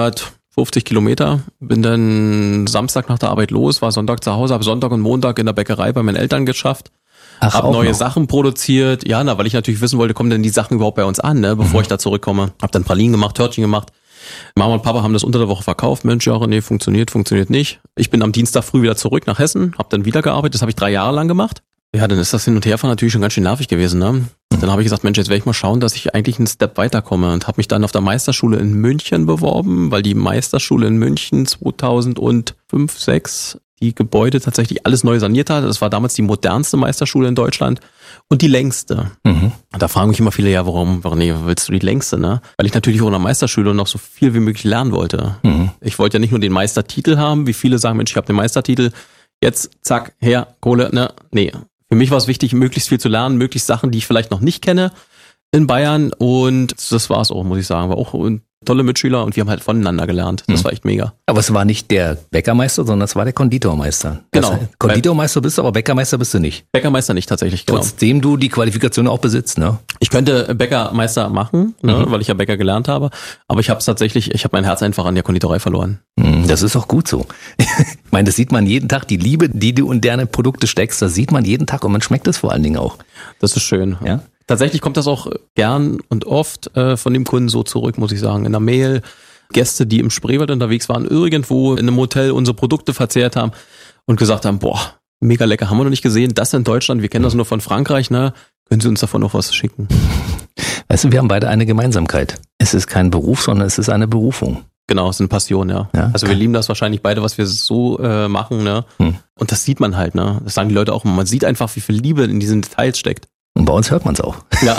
550 Kilometer. Bin dann Samstag nach der Arbeit los, war Sonntag zu Hause, habe Sonntag und Montag in der Bäckerei bei meinen Eltern geschafft. Hab neue Sachen produziert. Ja, weil ich natürlich wissen wollte, kommen denn die Sachen überhaupt bei uns an, ne, bevor ich da zurückkomme. Hab dann Pralinen gemacht, Törtchen gemacht. Mama und Papa haben das unter der Woche verkauft. Mensch, ja, nee, funktioniert nicht. Ich bin am Dienstag früh wieder zurück nach Hessen, hab dann wieder gearbeitet. Das habe ich 3 Jahre lang gemacht. Ja, dann ist das Hin- und Herfahren natürlich schon ganz schön nervig gewesen, ne? Dann habe ich gesagt, Mensch, jetzt werde ich mal schauen, dass ich eigentlich einen Step weiterkomme und habe mich dann auf der Meisterschule in München beworben, weil die Meisterschule in München 2005, 2006 die Gebäude tatsächlich alles neu saniert hat. Das war damals die modernste Meisterschule in Deutschland und die längste. Und da fragen mich immer viele, ja, warum willst du die längste, ne? Weil ich natürlich auch in der Meisterschule noch so viel wie möglich lernen wollte. Ich wollte ja nicht nur den Meistertitel haben, wie viele sagen, Mensch, ich habe den Meistertitel, jetzt zack, her, Kohle, ne? Nee. Für mich war es wichtig, möglichst viel zu lernen, möglichst Sachen, die ich vielleicht noch nicht kenne in Bayern und das war es auch, muss ich sagen. War auch tolle Mitschüler und wir haben halt voneinander gelernt. Das war echt mega. Aber es war nicht der Bäckermeister, sondern es war der Konditormeister. Genau. Konditormeister bist du, aber Bäckermeister bist du nicht. Bäckermeister nicht tatsächlich, genau. Trotzdem du die Qualifikation auch besitzt, ne? Ich könnte Bäckermeister machen, ne, weil ich ja Bäcker gelernt habe, aber ich habe mein Herz einfach an der Konditorei verloren. Das ist auch gut so. Ich meine, das sieht man jeden Tag, die Liebe, die du in deine Produkte steckst, das sieht man jeden Tag und man schmeckt es vor allen Dingen auch. Das ist schön. Ja? Tatsächlich kommt das auch gern und oft von dem Kunden so zurück, muss ich sagen. In der Mail, Gäste, die im Spreewald unterwegs waren, irgendwo in einem Hotel unsere Produkte verzehrt haben und gesagt haben, boah, mega lecker, haben wir noch nicht gesehen, das in Deutschland, wir kennen das nur von Frankreich, ne? Können Sie uns davon noch was schicken? Weißt du, wir haben beide eine Gemeinsamkeit. Es ist kein Beruf, sondern es ist eine Berufung. Genau, ist eine Passion, ja. Also wir lieben das wahrscheinlich beide, was wir so machen, ne? Und das sieht man halt, ne? Das sagen die Leute auch immer. Man sieht einfach, wie viel Liebe in diesen Details steckt. Und bei uns hört man es auch. Ja.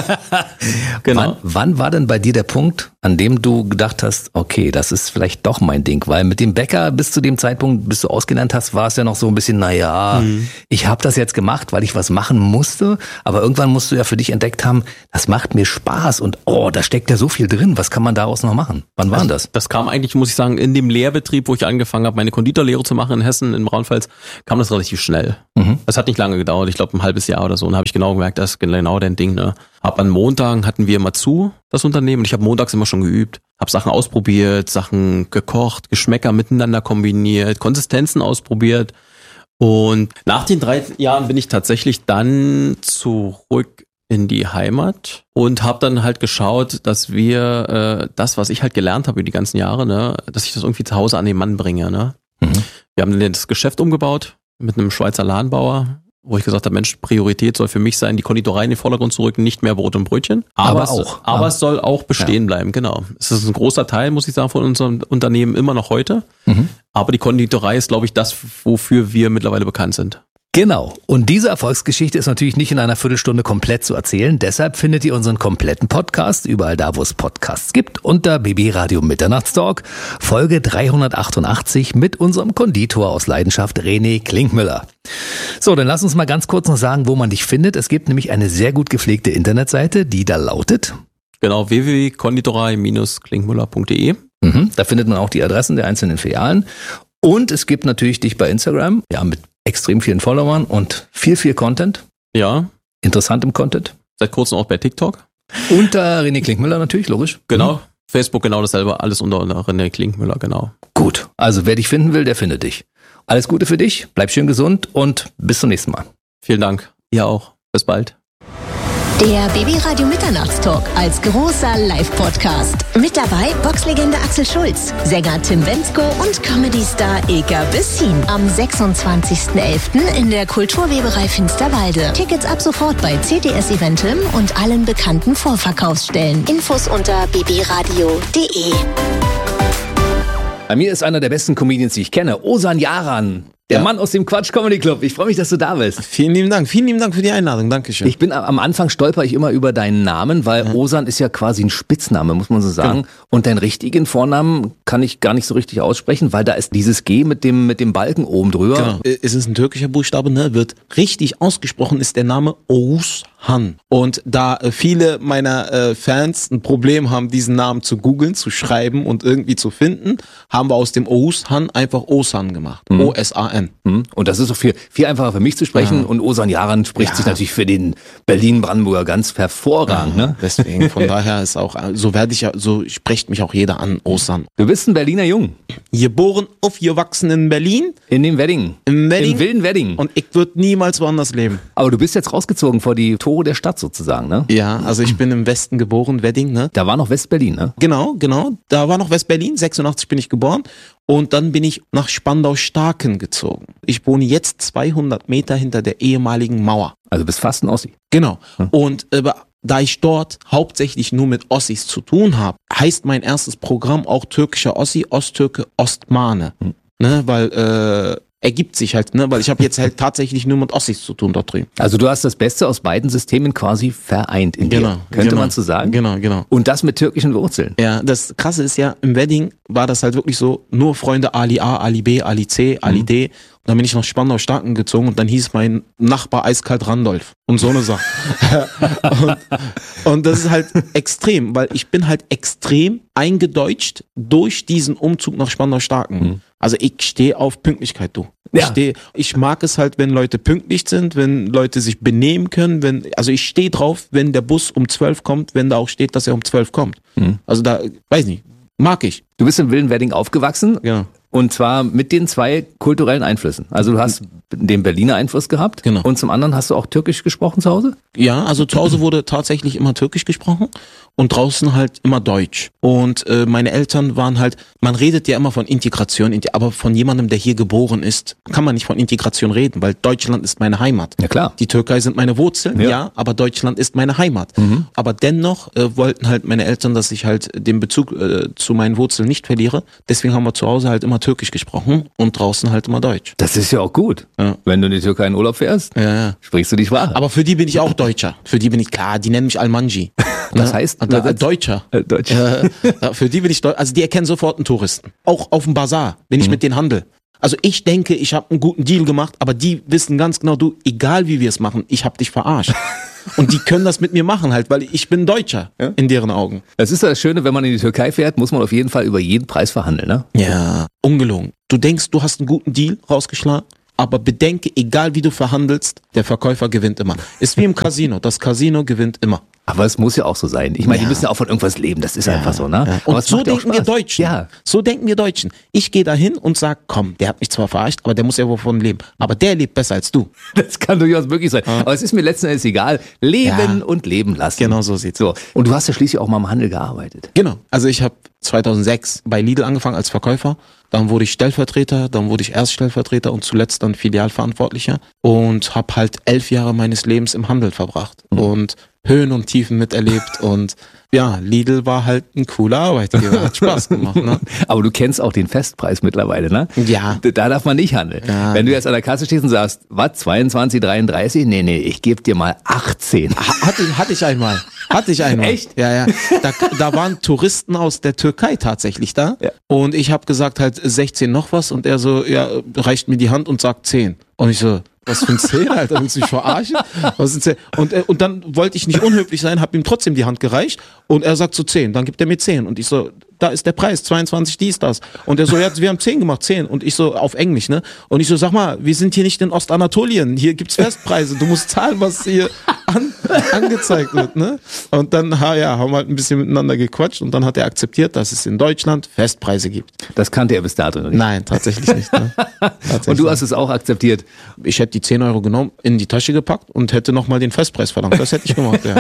Genau. Wann war denn bei dir der Punkt, an dem du gedacht hast, okay, das ist vielleicht doch mein Ding? Weil mit dem Bäcker bis zu dem Zeitpunkt, bis du ausgelernt hast, war es ja noch so ein bisschen, ich habe das jetzt gemacht, weil ich was machen musste. Aber irgendwann musst du ja für dich entdeckt haben, das macht mir Spaß und da steckt ja so viel drin. Was kann man daraus noch machen? Wann war das? Das kam eigentlich, muss ich sagen, in dem Lehrbetrieb, wo ich angefangen habe, meine Konditorlehre zu machen in Hessen, in Braunfels, kam das relativ schnell. Das hat nicht lange gedauert, ich glaube ein halbes Jahr oder so. Und da habe ich genau gemerkt, das ist genau dein Ding. Ne? An Montagen hatten wir immer zu, das Unternehmen. Und ich habe montags immer schon geübt. Habe Sachen ausprobiert, Sachen gekocht, Geschmäcker miteinander kombiniert, Konsistenzen ausprobiert. Und nach den 3 Jahren bin ich tatsächlich dann zurück in die Heimat und habe dann halt geschaut, dass wir das, was ich halt gelernt habe über die ganzen Jahre, ne, dass ich das irgendwie zu Hause an den Mann bringe. Ne? Wir haben dann das Geschäft umgebaut mit einem Schweizer Ladenbauer, wo ich gesagt habe, Mensch, Priorität soll für mich sein, die Konditorei in den Vordergrund zu rücken, nicht mehr Brot und Brötchen. Aber es soll auch bestehen bleiben, genau. Es ist ein großer Teil, muss ich sagen, von unserem Unternehmen immer noch heute. Aber die Konditorei ist, glaube ich, das, wofür wir mittlerweile bekannt sind. Genau. Und diese Erfolgsgeschichte ist natürlich nicht in einer Viertelstunde komplett zu erzählen. Deshalb findet ihr unseren kompletten Podcast überall da, wo es Podcasts gibt, unter BB Radio Mitternachtstalk, Folge 388 mit unserem Konditor aus Leidenschaft, René Klinkmüller. So, dann lass uns mal ganz kurz noch sagen, wo man dich findet. Es gibt nämlich eine sehr gut gepflegte Internetseite, die da lautet. Genau, www.konditorei-klinkmüller.de. Da findet man auch die Adressen der einzelnen Filialen. Und es gibt natürlich dich bei Instagram, mit extrem vielen Followern und viel Content. Ja. Interessantem Content. Seit kurzem auch bei TikTok. Unter René Klinkmüller natürlich, logisch. Genau. Facebook genau dasselbe, alles unter René Klinkmüller, genau. Gut, also wer dich finden will, der findet dich. Alles Gute für dich, bleib schön gesund und bis zum nächsten Mal. Vielen Dank. Ihr auch. Bis bald. Der BB Radio Mitternachtstalk als großer Live-Podcast. Mit dabei Boxlegende Axel Schulz, Sänger Tim Bendzko und Comedy-Star Eka Bessin. Am 26.11. in der Kulturweberei Finsterwalde. Tickets ab sofort bei CTS Eventim und allen bekannten Vorverkaufsstellen. Infos unter bbradio.de. Bei mir ist einer der besten Comedians, die ich kenne, Ozan Yaran. Der Mann aus dem Quatsch Comedy Club. Ich freue mich, dass du da bist. Vielen lieben Dank für die Einladung. Dankeschön. Ich bin am Anfang stolper ich immer über deinen Namen, weil Ozan ist ja quasi ein Spitzname, muss man so sagen. Genau. Und deinen richtigen Vornamen kann ich gar nicht so richtig aussprechen, weil da ist dieses G mit dem Balken oben drüber. Genau. Es ist ein türkischer Buchstabe, ne? Wird richtig ausgesprochen, ist der Name Oğuzhan. Und da viele meiner Fans ein Problem haben, diesen Namen zu googeln, zu schreiben und irgendwie zu finden, haben wir aus dem Oğuzhan einfach Ozan gemacht. O-S-A-N. Und das ist auch viel einfacher für mich zu sprechen. Und Ozan Yaran spricht sich natürlich für den Berlin-Brandenburger ganz hervorragend. Ne? Deswegen, von daher ist auch, so spricht mich auch jeder an, Ozan. Du bist ein Berliner Jung. Geboren, aufgewachsen in Berlin. In dem Wedding. Im wilden Wedding. Und ich würde niemals woanders leben. Aber du bist jetzt rausgezogen vor die Tore der Stadt sozusagen, ne? Ja, also ich bin im Westen geboren, Wedding, ne? Da war noch West-Berlin, ne? Genau. Da war noch West-Berlin, 86 bin ich geboren. Und dann bin ich nach Spandau-Starken gezogen. Ich wohne jetzt 200 Meter hinter der ehemaligen Mauer. Also bist fast ein Ossi. Genau. Und da ich dort hauptsächlich nur mit Ossis zu tun habe, heißt mein erstes Programm auch türkischer Ossi, Osttürke, Ostmane. Ne, weil ergibt sich halt, ne, weil ich habe jetzt halt tatsächlich nur mit Ossis zu tun dort drüben. Also du hast das Beste aus beiden Systemen quasi vereint in dir. Könnte man so sagen? Genau. Und das mit türkischen Wurzeln. Ja, das Krasse ist ja, im Wedding war das halt wirklich so, nur Freunde Ali A, Ali B, Ali C, Ali D. Und dann bin ich nach Spandau-Starken gezogen und dann hieß mein Nachbar eiskalt Randolph. Und so eine Sache. und das ist halt extrem, weil ich bin halt extrem eingedeutscht durch diesen Umzug nach Spandau-Starken. Also ich stehe auf Pünktlichkeit, du. Ich mag es halt, wenn Leute pünktlich sind, wenn Leute sich benehmen können, also ich stehe drauf, wenn der Bus um 12 kommt, wenn da auch steht, dass er um 12 kommt. Also da, weiß nicht, mag ich. Du bist im wilden Wedding aufgewachsen. Ja. Und zwar mit den 2 kulturellen Einflüssen. Also du hast den Berliner Einfluss gehabt. Genau. Und zum anderen hast du auch Türkisch gesprochen zu Hause? Ja, also zu Hause wurde tatsächlich immer Türkisch gesprochen und draußen halt immer Deutsch. Und meine Eltern waren halt, man redet ja immer von Integration, aber von jemandem, der hier geboren ist, kann man nicht von Integration reden, weil Deutschland ist meine Heimat. Ja, klar. Die Türkei sind meine Wurzeln, ja, aber Deutschland ist meine Heimat. Aber dennoch wollten halt meine Eltern, dass ich halt den Bezug zu meinen Wurzeln nicht verliere. Deswegen haben wir zu Hause halt immer Türkisch gesprochen und draußen halt immer Deutsch. Das ist ja auch gut. Ja. Wenn du in die Türkei in Urlaub fährst, sprichst du die Sprache. Aber für die bin ich auch Deutscher. Für die bin ich klar, die nennen mich Almanji. Das heißt? Deutscher. Deutsch. Für die bin ich Deutscher. Also die erkennen sofort einen Touristen. Auch auf dem Bazar, wenn ich mit denen handle. Also ich denke, ich habe einen guten Deal gemacht, aber die wissen ganz genau, du, egal wie wir es machen, ich habe dich verarscht. Und die können das mit mir machen halt, weil ich bin Deutscher in deren Augen. Das ist das Schöne, wenn man in die Türkei fährt, muss man auf jeden Fall über jeden Preis verhandeln, ne? Ja, ungelogen. Du denkst, du hast einen guten Deal rausgeschlagen, aber bedenke, egal wie du verhandelst, der Verkäufer gewinnt immer. Ist wie im Casino, das Casino gewinnt immer. Aber es muss ja auch so sein. Ich meine, die müssen ja auch von irgendwas leben, das ist einfach so, ne? Ja. Aber Und es so macht ja auch denken wir Spaß. Deutschen. Ja. So denken wir Deutschen. Ich gehe da hin und sag, komm, der hat mich zwar verarscht, aber der muss ja wovon leben. Aber der lebt besser als du. Das kann durchaus möglich sein. Aber es ist mir letzten Endes egal. Leben und leben lassen. Genau so sieht's so. Und du hast ja schließlich auch mal im Handel gearbeitet. Genau. Also ich habe 2006 bei Lidl angefangen als Verkäufer. Dann wurde ich Stellvertreter, dann wurde ich Erststellvertreter und zuletzt dann Filialverantwortlicher und habe halt 11 Jahre meines Lebens im Handel verbracht und Höhen und Tiefen miterlebt und ja, Lidl war halt ein cooler Arbeitgeber, hat Spaß gemacht. Ne? Aber du kennst auch den Festpreis mittlerweile, ne? Ja. Da darf man nicht handeln. Ja. Wenn du jetzt an der Kasse stehst und sagst, was, 22,33? Nee, ich gebe dir mal 18. Hatte ich einmal. Echt? Ja. Da waren Touristen aus der Türkei tatsächlich da. Ja. Und ich habe gesagt halt 16 noch was und er so, ja, reicht mir die Hand und sagt 10. Und ich so, was für ein 10, Alter, willst du mich verarschen? Was ist 10? Und dann wollte ich nicht unhöflich sein, habe ihm trotzdem die Hand gereicht und er sagt so 10, dann gibt er mir 10 und ich so, da ist der Preis, 22 dies, das. Und er so, ja, wir haben 10 gemacht, 10. Und ich so, auf Englisch, ne? Und ich so, sag mal, wir sind hier nicht in Ostanatolien, hier gibt's Festpreise, du musst zahlen, was hier angezeigt wird, ne? Und dann, haben wir halt ein bisschen miteinander gequatscht und dann hat er akzeptiert, dass es in Deutschland Festpreise gibt. Das kannte er bis dato noch nicht. Nein, tatsächlich nicht. Ne? Und du hast es auch akzeptiert. Ich hätte die 10 Euro genommen, in die Tasche gepackt und hätte nochmal den Festpreis verlangt. Das hätte ich gemacht, ja.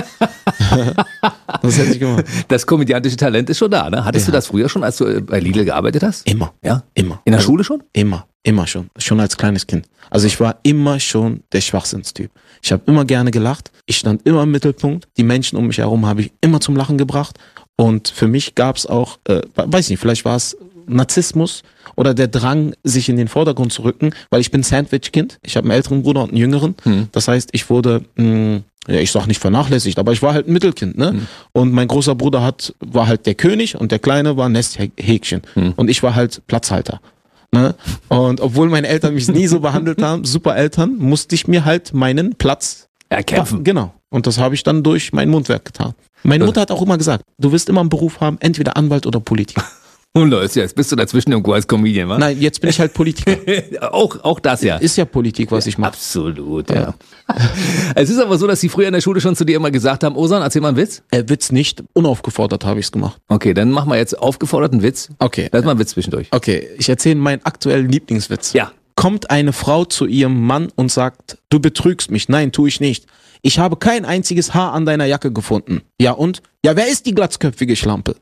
Das hätte ich gemacht. Das komödiantische Talent ist schon da, ne? Hattest du das früher schon, als du bei Lidl gearbeitet hast? Immer. Ja? Immer. In der Schule schon? Immer schon. Schon als kleines Kind. Also ich war immer schon der Schwachsinnstyp. Ich habe immer gerne gelacht. Ich stand immer im Mittelpunkt. Die Menschen um mich herum habe ich immer zum Lachen gebracht. Und für mich gab es auch, weiß nicht, vielleicht war es Narzissmus oder der Drang, sich in den Vordergrund zu rücken, weil ich bin Sandwich-Kind. Ich habe einen älteren Bruder und einen jüngeren. Das heißt, ich wurde, ja, ich sag nicht vernachlässigt, aber ich war halt ein Mittelkind, ne? Und mein großer Bruder war halt der König und der Kleine war Nesthäkchen. Und ich war halt Platzhalter. Ne? Und obwohl meine Eltern mich nie so behandelt haben, super Eltern, musste ich mir halt meinen Platz erkämpfen. Genau. Und das habe ich dann durch mein Mundwerk getan. Meine Mutter hat auch immer gesagt, du wirst immer einen Beruf haben, entweder Anwalt oder Politiker. Und Leute, jetzt bist du dazwischen irgendwo als Comedian, wa? Nein, jetzt bin ich halt Politiker. auch das ja. Ist ja Politik, was ich mache. Absolut, ja. Es ist aber so, dass sie früher in der Schule schon zu dir immer gesagt haben, Ozan, erzähl mal einen Witz. Witz nicht, unaufgefordert habe ich es gemacht. Okay, dann machen wir jetzt aufgeforderten Witz. Okay. Lass mal einen Witz zwischendurch. Okay, ich erzähle meinen aktuellen Lieblingswitz. Ja. Kommt eine Frau zu ihrem Mann und sagt, du betrügst mich. Nein, tue ich nicht. Ich habe kein einziges Haar an deiner Jacke gefunden. Ja und? Ja, wer ist die glatzköpfige Schlampe?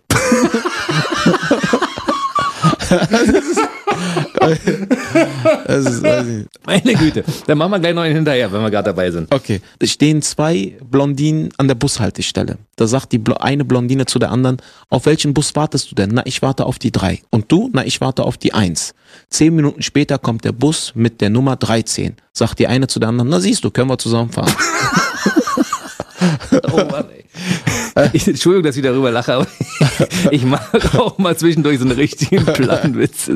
Das ist, weiß ich. Meine Güte. Dann machen wir gleich noch einen hinterher, wenn wir gerade dabei sind. Okay. Es stehen 2 Blondinen an der Bushaltestelle. Da sagt die eine Blondine zu der anderen, auf welchen Bus wartest du denn? Na, ich warte auf die 3. Und du? Na, ich warte auf die 1. 10 Minuten später kommt der Bus mit der Nummer 13. Sagt die eine zu der anderen, na siehst du, können wir zusammenfahren. Oh Mann, ey. Entschuldigung, dass ich darüber lache, aber ich mag auch mal zwischendurch so einen richtigen Plattenwitze.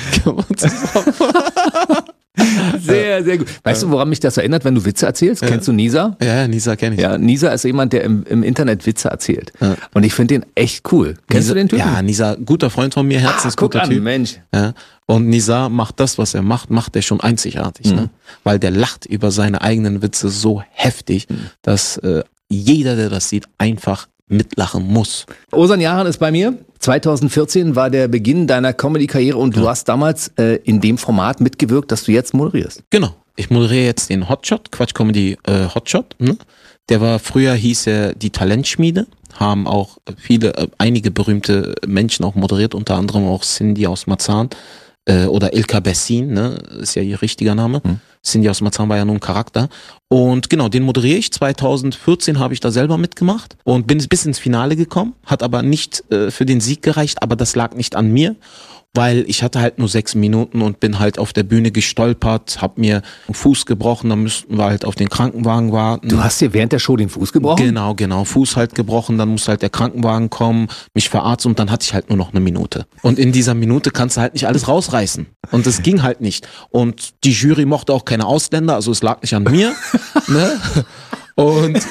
Sehr, sehr gut. Weißt du, woran mich das erinnert, wenn du Witze erzählst? Kennst du Nisa? Ja, Nisa kenne ich. Ja, Nisa ist jemand, der im Internet Witze erzählt. Ja. Und ich finde den echt cool. Kennst du den Typen? Ja, Nisa, guter Freund von mir, herzensguter Typ. Mensch. Ja. Und Nisa macht das, was er macht er schon einzigartig. Ne? Weil der lacht über seine eigenen Witze so heftig, dass jeder, der das sieht, einfach mitlachen muss. Osan Yaran ist bei mir. 2014 war der Beginn deiner Comedy-Karriere und du hast damals in dem Format mitgewirkt, das du jetzt moderierst. Genau. Ich moderiere jetzt den Hotshot, Quatsch Comedy Hotshot. Ne? Der war früher, hieß er die Talentschmiede. Haben auch einige berühmte Menschen auch moderiert, unter anderem auch Cindy aus Marzahn oder Ilka Bessin, ne? Ist ja ihr richtiger Name. Cindy aus Marzahn war ja nur ein Charakter. Und genau, den moderiere ich. 2014 habe ich da selber mitgemacht und bin bis ins Finale gekommen, hat aber nicht für den Sieg gereicht, aber das lag nicht an mir. Weil ich hatte halt nur 6 Minuten und bin halt auf der Bühne gestolpert, hab mir einen Fuß gebrochen, dann müssten wir halt auf den Krankenwagen warten. Du hast dir während der Show den Fuß gebrochen? Genau, Fuß halt gebrochen, dann muss halt der Krankenwagen kommen, mich verarzten und dann hatte ich halt nur noch 1 Minute. Und in dieser Minute kannst du halt nicht alles rausreißen. Und das ging halt nicht. Und die Jury mochte auch keine Ausländer, also es lag nicht an mir. Ne? Und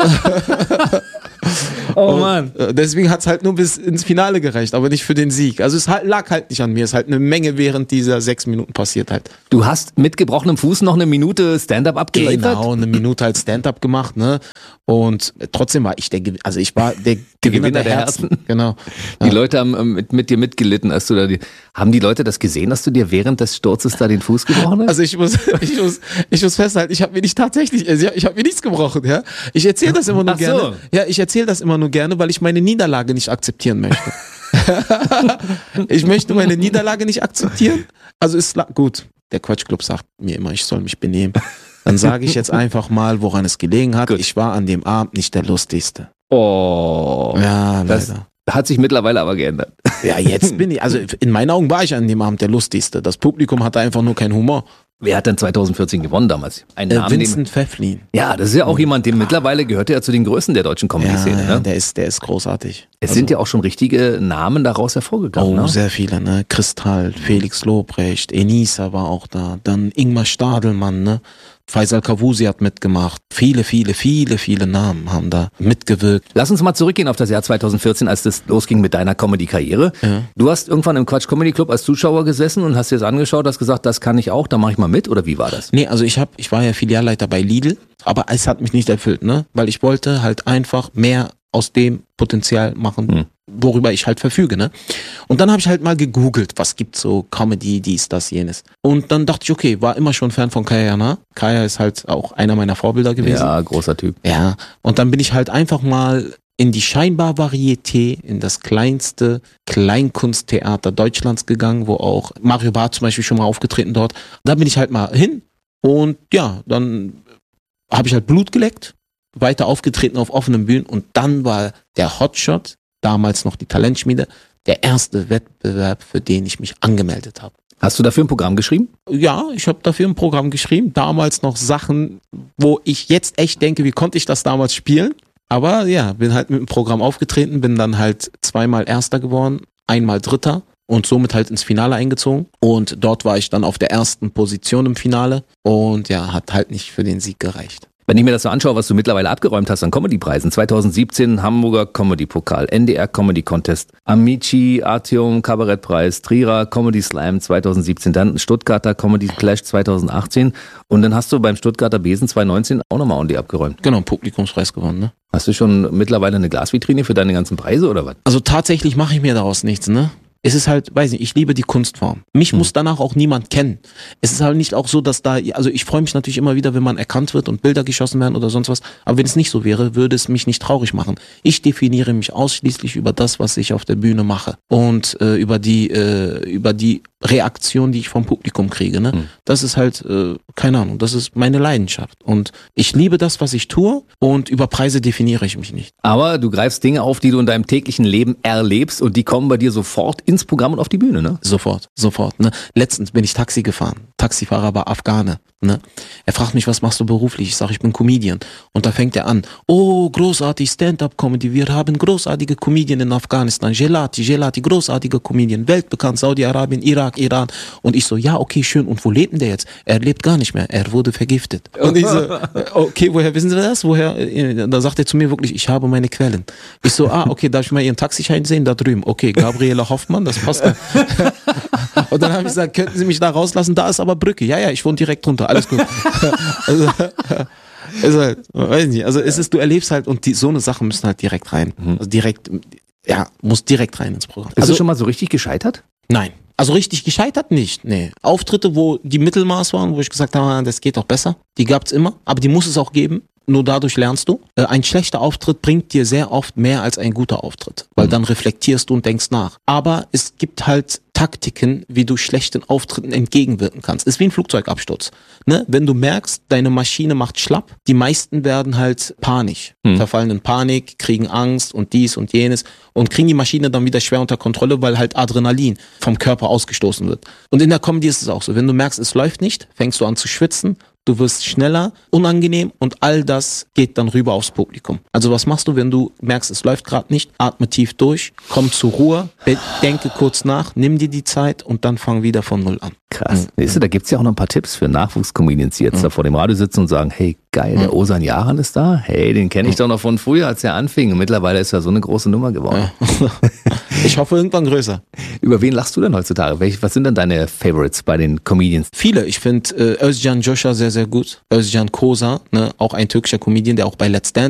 oh Mann. Deswegen hat's halt nur bis ins Finale gereicht, aber nicht für den Sieg. Also es lag halt nicht an mir, es ist halt eine Menge während dieser 6 Minuten passiert halt. Du hast mit gebrochenem Fuß noch 1 Minute Stand-up abgeliefert? Genau, 1 Minute halt Stand-up gemacht, ne? Und trotzdem war ich der Gewinner der Herzen. Genau. Die Leute haben mit dir mitgelitten, als du haben die Leute das gesehen, dass du dir während des Sturzes da den Fuß gebrochen hast? Also ich muss festhalten, ich habe mir nichts gebrochen, ja? Ich erzähle das immer nur gerne. Ja, ich erzähle das immer nur gerne, weil ich meine Niederlage nicht akzeptieren möchte. Ich möchte meine Niederlage nicht akzeptieren. Also ist gut. Der Quatschclub sagt mir immer, ich soll mich benehmen. Dann sage ich jetzt einfach mal, woran es gelegen hat. Gut. Ich war an dem Abend nicht der Lustigste. Oh. Ja, das leider. Hat sich mittlerweile aber geändert. Ja, jetzt bin ich, also in meinen Augen war ich an dem Abend der Lustigste. Das Publikum hatte einfach nur keinen Humor. Wer hat denn 2014 gewonnen damals? Vincent Pfefflin. Ja, das ist ja auch jemand, dem mittlerweile gehört er ja zu den Größen der deutschen Comedy-Szene. Ja, ne? der ist großartig. Es sind ja auch schon richtige Namen daraus hervorgegangen. Oh, ne? Sehr viele, ne? Kristall, Felix Lobrecht, Enisa war auch da, dann Ingmar Stadelmann, ne? Faisal Kavusi hat mitgemacht. Viele Namen haben da mitgewirkt. Lass uns mal zurückgehen auf das Jahr 2014, als das losging mit deiner Comedy-Karriere. Ja. Du hast irgendwann im Quatsch Comedy Club als Zuschauer gesessen und hast dir das angeschaut, hast gesagt, das kann ich auch, da mache ich mal mit, oder wie war das? Nee, also ich war ja Filialleiter bei Lidl, aber es hat mich nicht erfüllt, ne? Weil ich wollte halt einfach mehr aus dem Potenzial machen, worüber ich halt verfüge, ne? Und dann habe ich halt mal gegoogelt, was gibt's so, Comedy, dies, das, jenes. Und dann dachte ich, okay, war immer schon Fan von Kaya Jana. Kaya ist halt auch einer meiner Vorbilder gewesen. Ja, großer Typ. Ja, und dann bin ich halt einfach mal in die scheinbar Varieté, in das kleinste Kleinkunsttheater Deutschlands gegangen, wo auch Mario Barth zum Beispiel schon mal aufgetreten dort. Da bin ich halt mal hin und ja, dann habe ich halt Blut geleckt, weiter aufgetreten auf offenen Bühnen und dann war der Hotshot, damals noch die Talentschmiede, der erste Wettbewerb, für den ich mich angemeldet habe. Hast du dafür ein Programm geschrieben? Ja, ich habe dafür ein Programm geschrieben. Damals noch Sachen, wo ich jetzt echt denke, wie konnte ich das damals spielen? Aber ja, bin halt mit dem Programm aufgetreten, bin dann halt 2-mal Erster geworden, 1-mal Dritter und somit halt ins Finale eingezogen. Und dort war ich dann auf der ersten Position im Finale und ja, hat halt nicht für den Sieg gereicht. Wenn ich mir das so anschaue, was du mittlerweile abgeräumt hast an Comedy-Preisen, 2017 Hamburger Comedy-Pokal, NDR Comedy-Contest, Amici, Artium, Kabarettpreis, Trierer Comedy Slam 2017, dann Stuttgarter Comedy Clash 2018 und dann hast du beim Stuttgarter Besen 2019 auch nochmal ordentlich abgeräumt. Genau, Publikumspreis gewonnen, ne? Hast du schon mittlerweile eine Glasvitrine für deine ganzen Preise oder was? Also tatsächlich mache ich mir daraus nichts, ne? Es ist halt, weiß nicht, ich liebe die Kunstform. Mich muss danach auch niemand kennen. Es ist halt nicht auch so, dass da, also ich freue mich natürlich immer wieder, wenn man erkannt wird und Bilder geschossen werden oder sonst was. Aber wenn es nicht so wäre, würde es mich nicht traurig machen. Ich definiere mich ausschließlich über das, was ich auf der Bühne mache und über die Reaktion, die ich vom Publikum kriege. Ne? Das ist halt, keine Ahnung, das ist meine Leidenschaft. Und ich liebe das, was ich tue und über Preise definiere ich mich nicht. Aber du greifst Dinge auf, die du in deinem täglichen Leben erlebst und die kommen bei dir sofort ins Programm und auf die Bühne, ne? Sofort. Ne? Letztens bin ich Taxi gefahren. Taxifahrer war Afghane. Ne? Er fragt mich, was machst du beruflich? Ich sage, ich bin Comedian. Und da fängt er an, oh, großartig Stand-up-Comedy, wir haben großartige Comedian in Afghanistan, Gelati, großartige Comedian, weltbekannt, Saudi-Arabien, Irak, Iran. Und ich so, ja, okay, schön. Und wo lebt denn der jetzt? Er lebt gar nicht mehr, er wurde vergiftet. Und ich so, okay, woher wissen Sie das? Woher? Da sagt er zu mir wirklich, ich habe meine Quellen. Ich so, okay, darf ich mal Ihren Taxischein sehen? Da drüben. Okay, Gabriele Hoffmann, das passt. Und dann habe ich gesagt, könnten Sie mich da rauslassen? Da ist aber Brücke. Ja, ich wohne direkt drunter. Alles gut. Ist halt, weiß nicht, also du erlebst halt und so eine Sachen müssen halt direkt rein. Also muss direkt rein ins Programm. Bist du schon mal so richtig gescheitert? Nein. Also richtig gescheitert nicht, nee. Auftritte, wo die Mittelmaß waren, wo ich gesagt habe, das geht doch besser, die gab's immer, aber die muss es auch geben. Nur dadurch lernst du. Ein schlechter Auftritt bringt dir sehr oft mehr als ein guter Auftritt, weil dann reflektierst du und denkst nach. Aber es gibt halt Taktiken, wie du schlechten Auftritten entgegenwirken kannst. Ist wie ein Flugzeugabsturz. Ne? Wenn du merkst, deine Maschine macht schlapp, die meisten werden halt panisch, verfallen in Panik, kriegen Angst und dies und jenes und kriegen die Maschine dann wieder schwer unter Kontrolle, weil halt Adrenalin vom Körper ausgestoßen wird. Und in der Comedy ist es auch so. Wenn du merkst, es läuft nicht, fängst du an zu schwitzen, du wirst schneller, unangenehm und all das geht dann rüber aufs Publikum. Also was machst du, wenn du merkst, es läuft gerade nicht? Atme tief durch, komm zur Ruhe, denke kurz nach, nimm dir die Zeit und dann fang wieder von Null an. Krass. Weißt du, da gibt's ja auch noch ein paar Tipps für Nachwuchscomedians, die jetzt da vor dem Radio sitzen und sagen, hey, geil, der Ozan Yaran ist da. Hey, den kenne ich doch noch von früher, als er anfing. Und mittlerweile ist er so eine große Nummer geworden. Ja. Ich hoffe irgendwann größer. Über wen lachst du denn heutzutage? Was sind denn deine Favorites bei den Comedians? Viele. Ich finde Özcan Joshua sehr, sehr gut. Özcan Kosa, ne, auch ein türkischer Comedian, der auch bei Let's Dance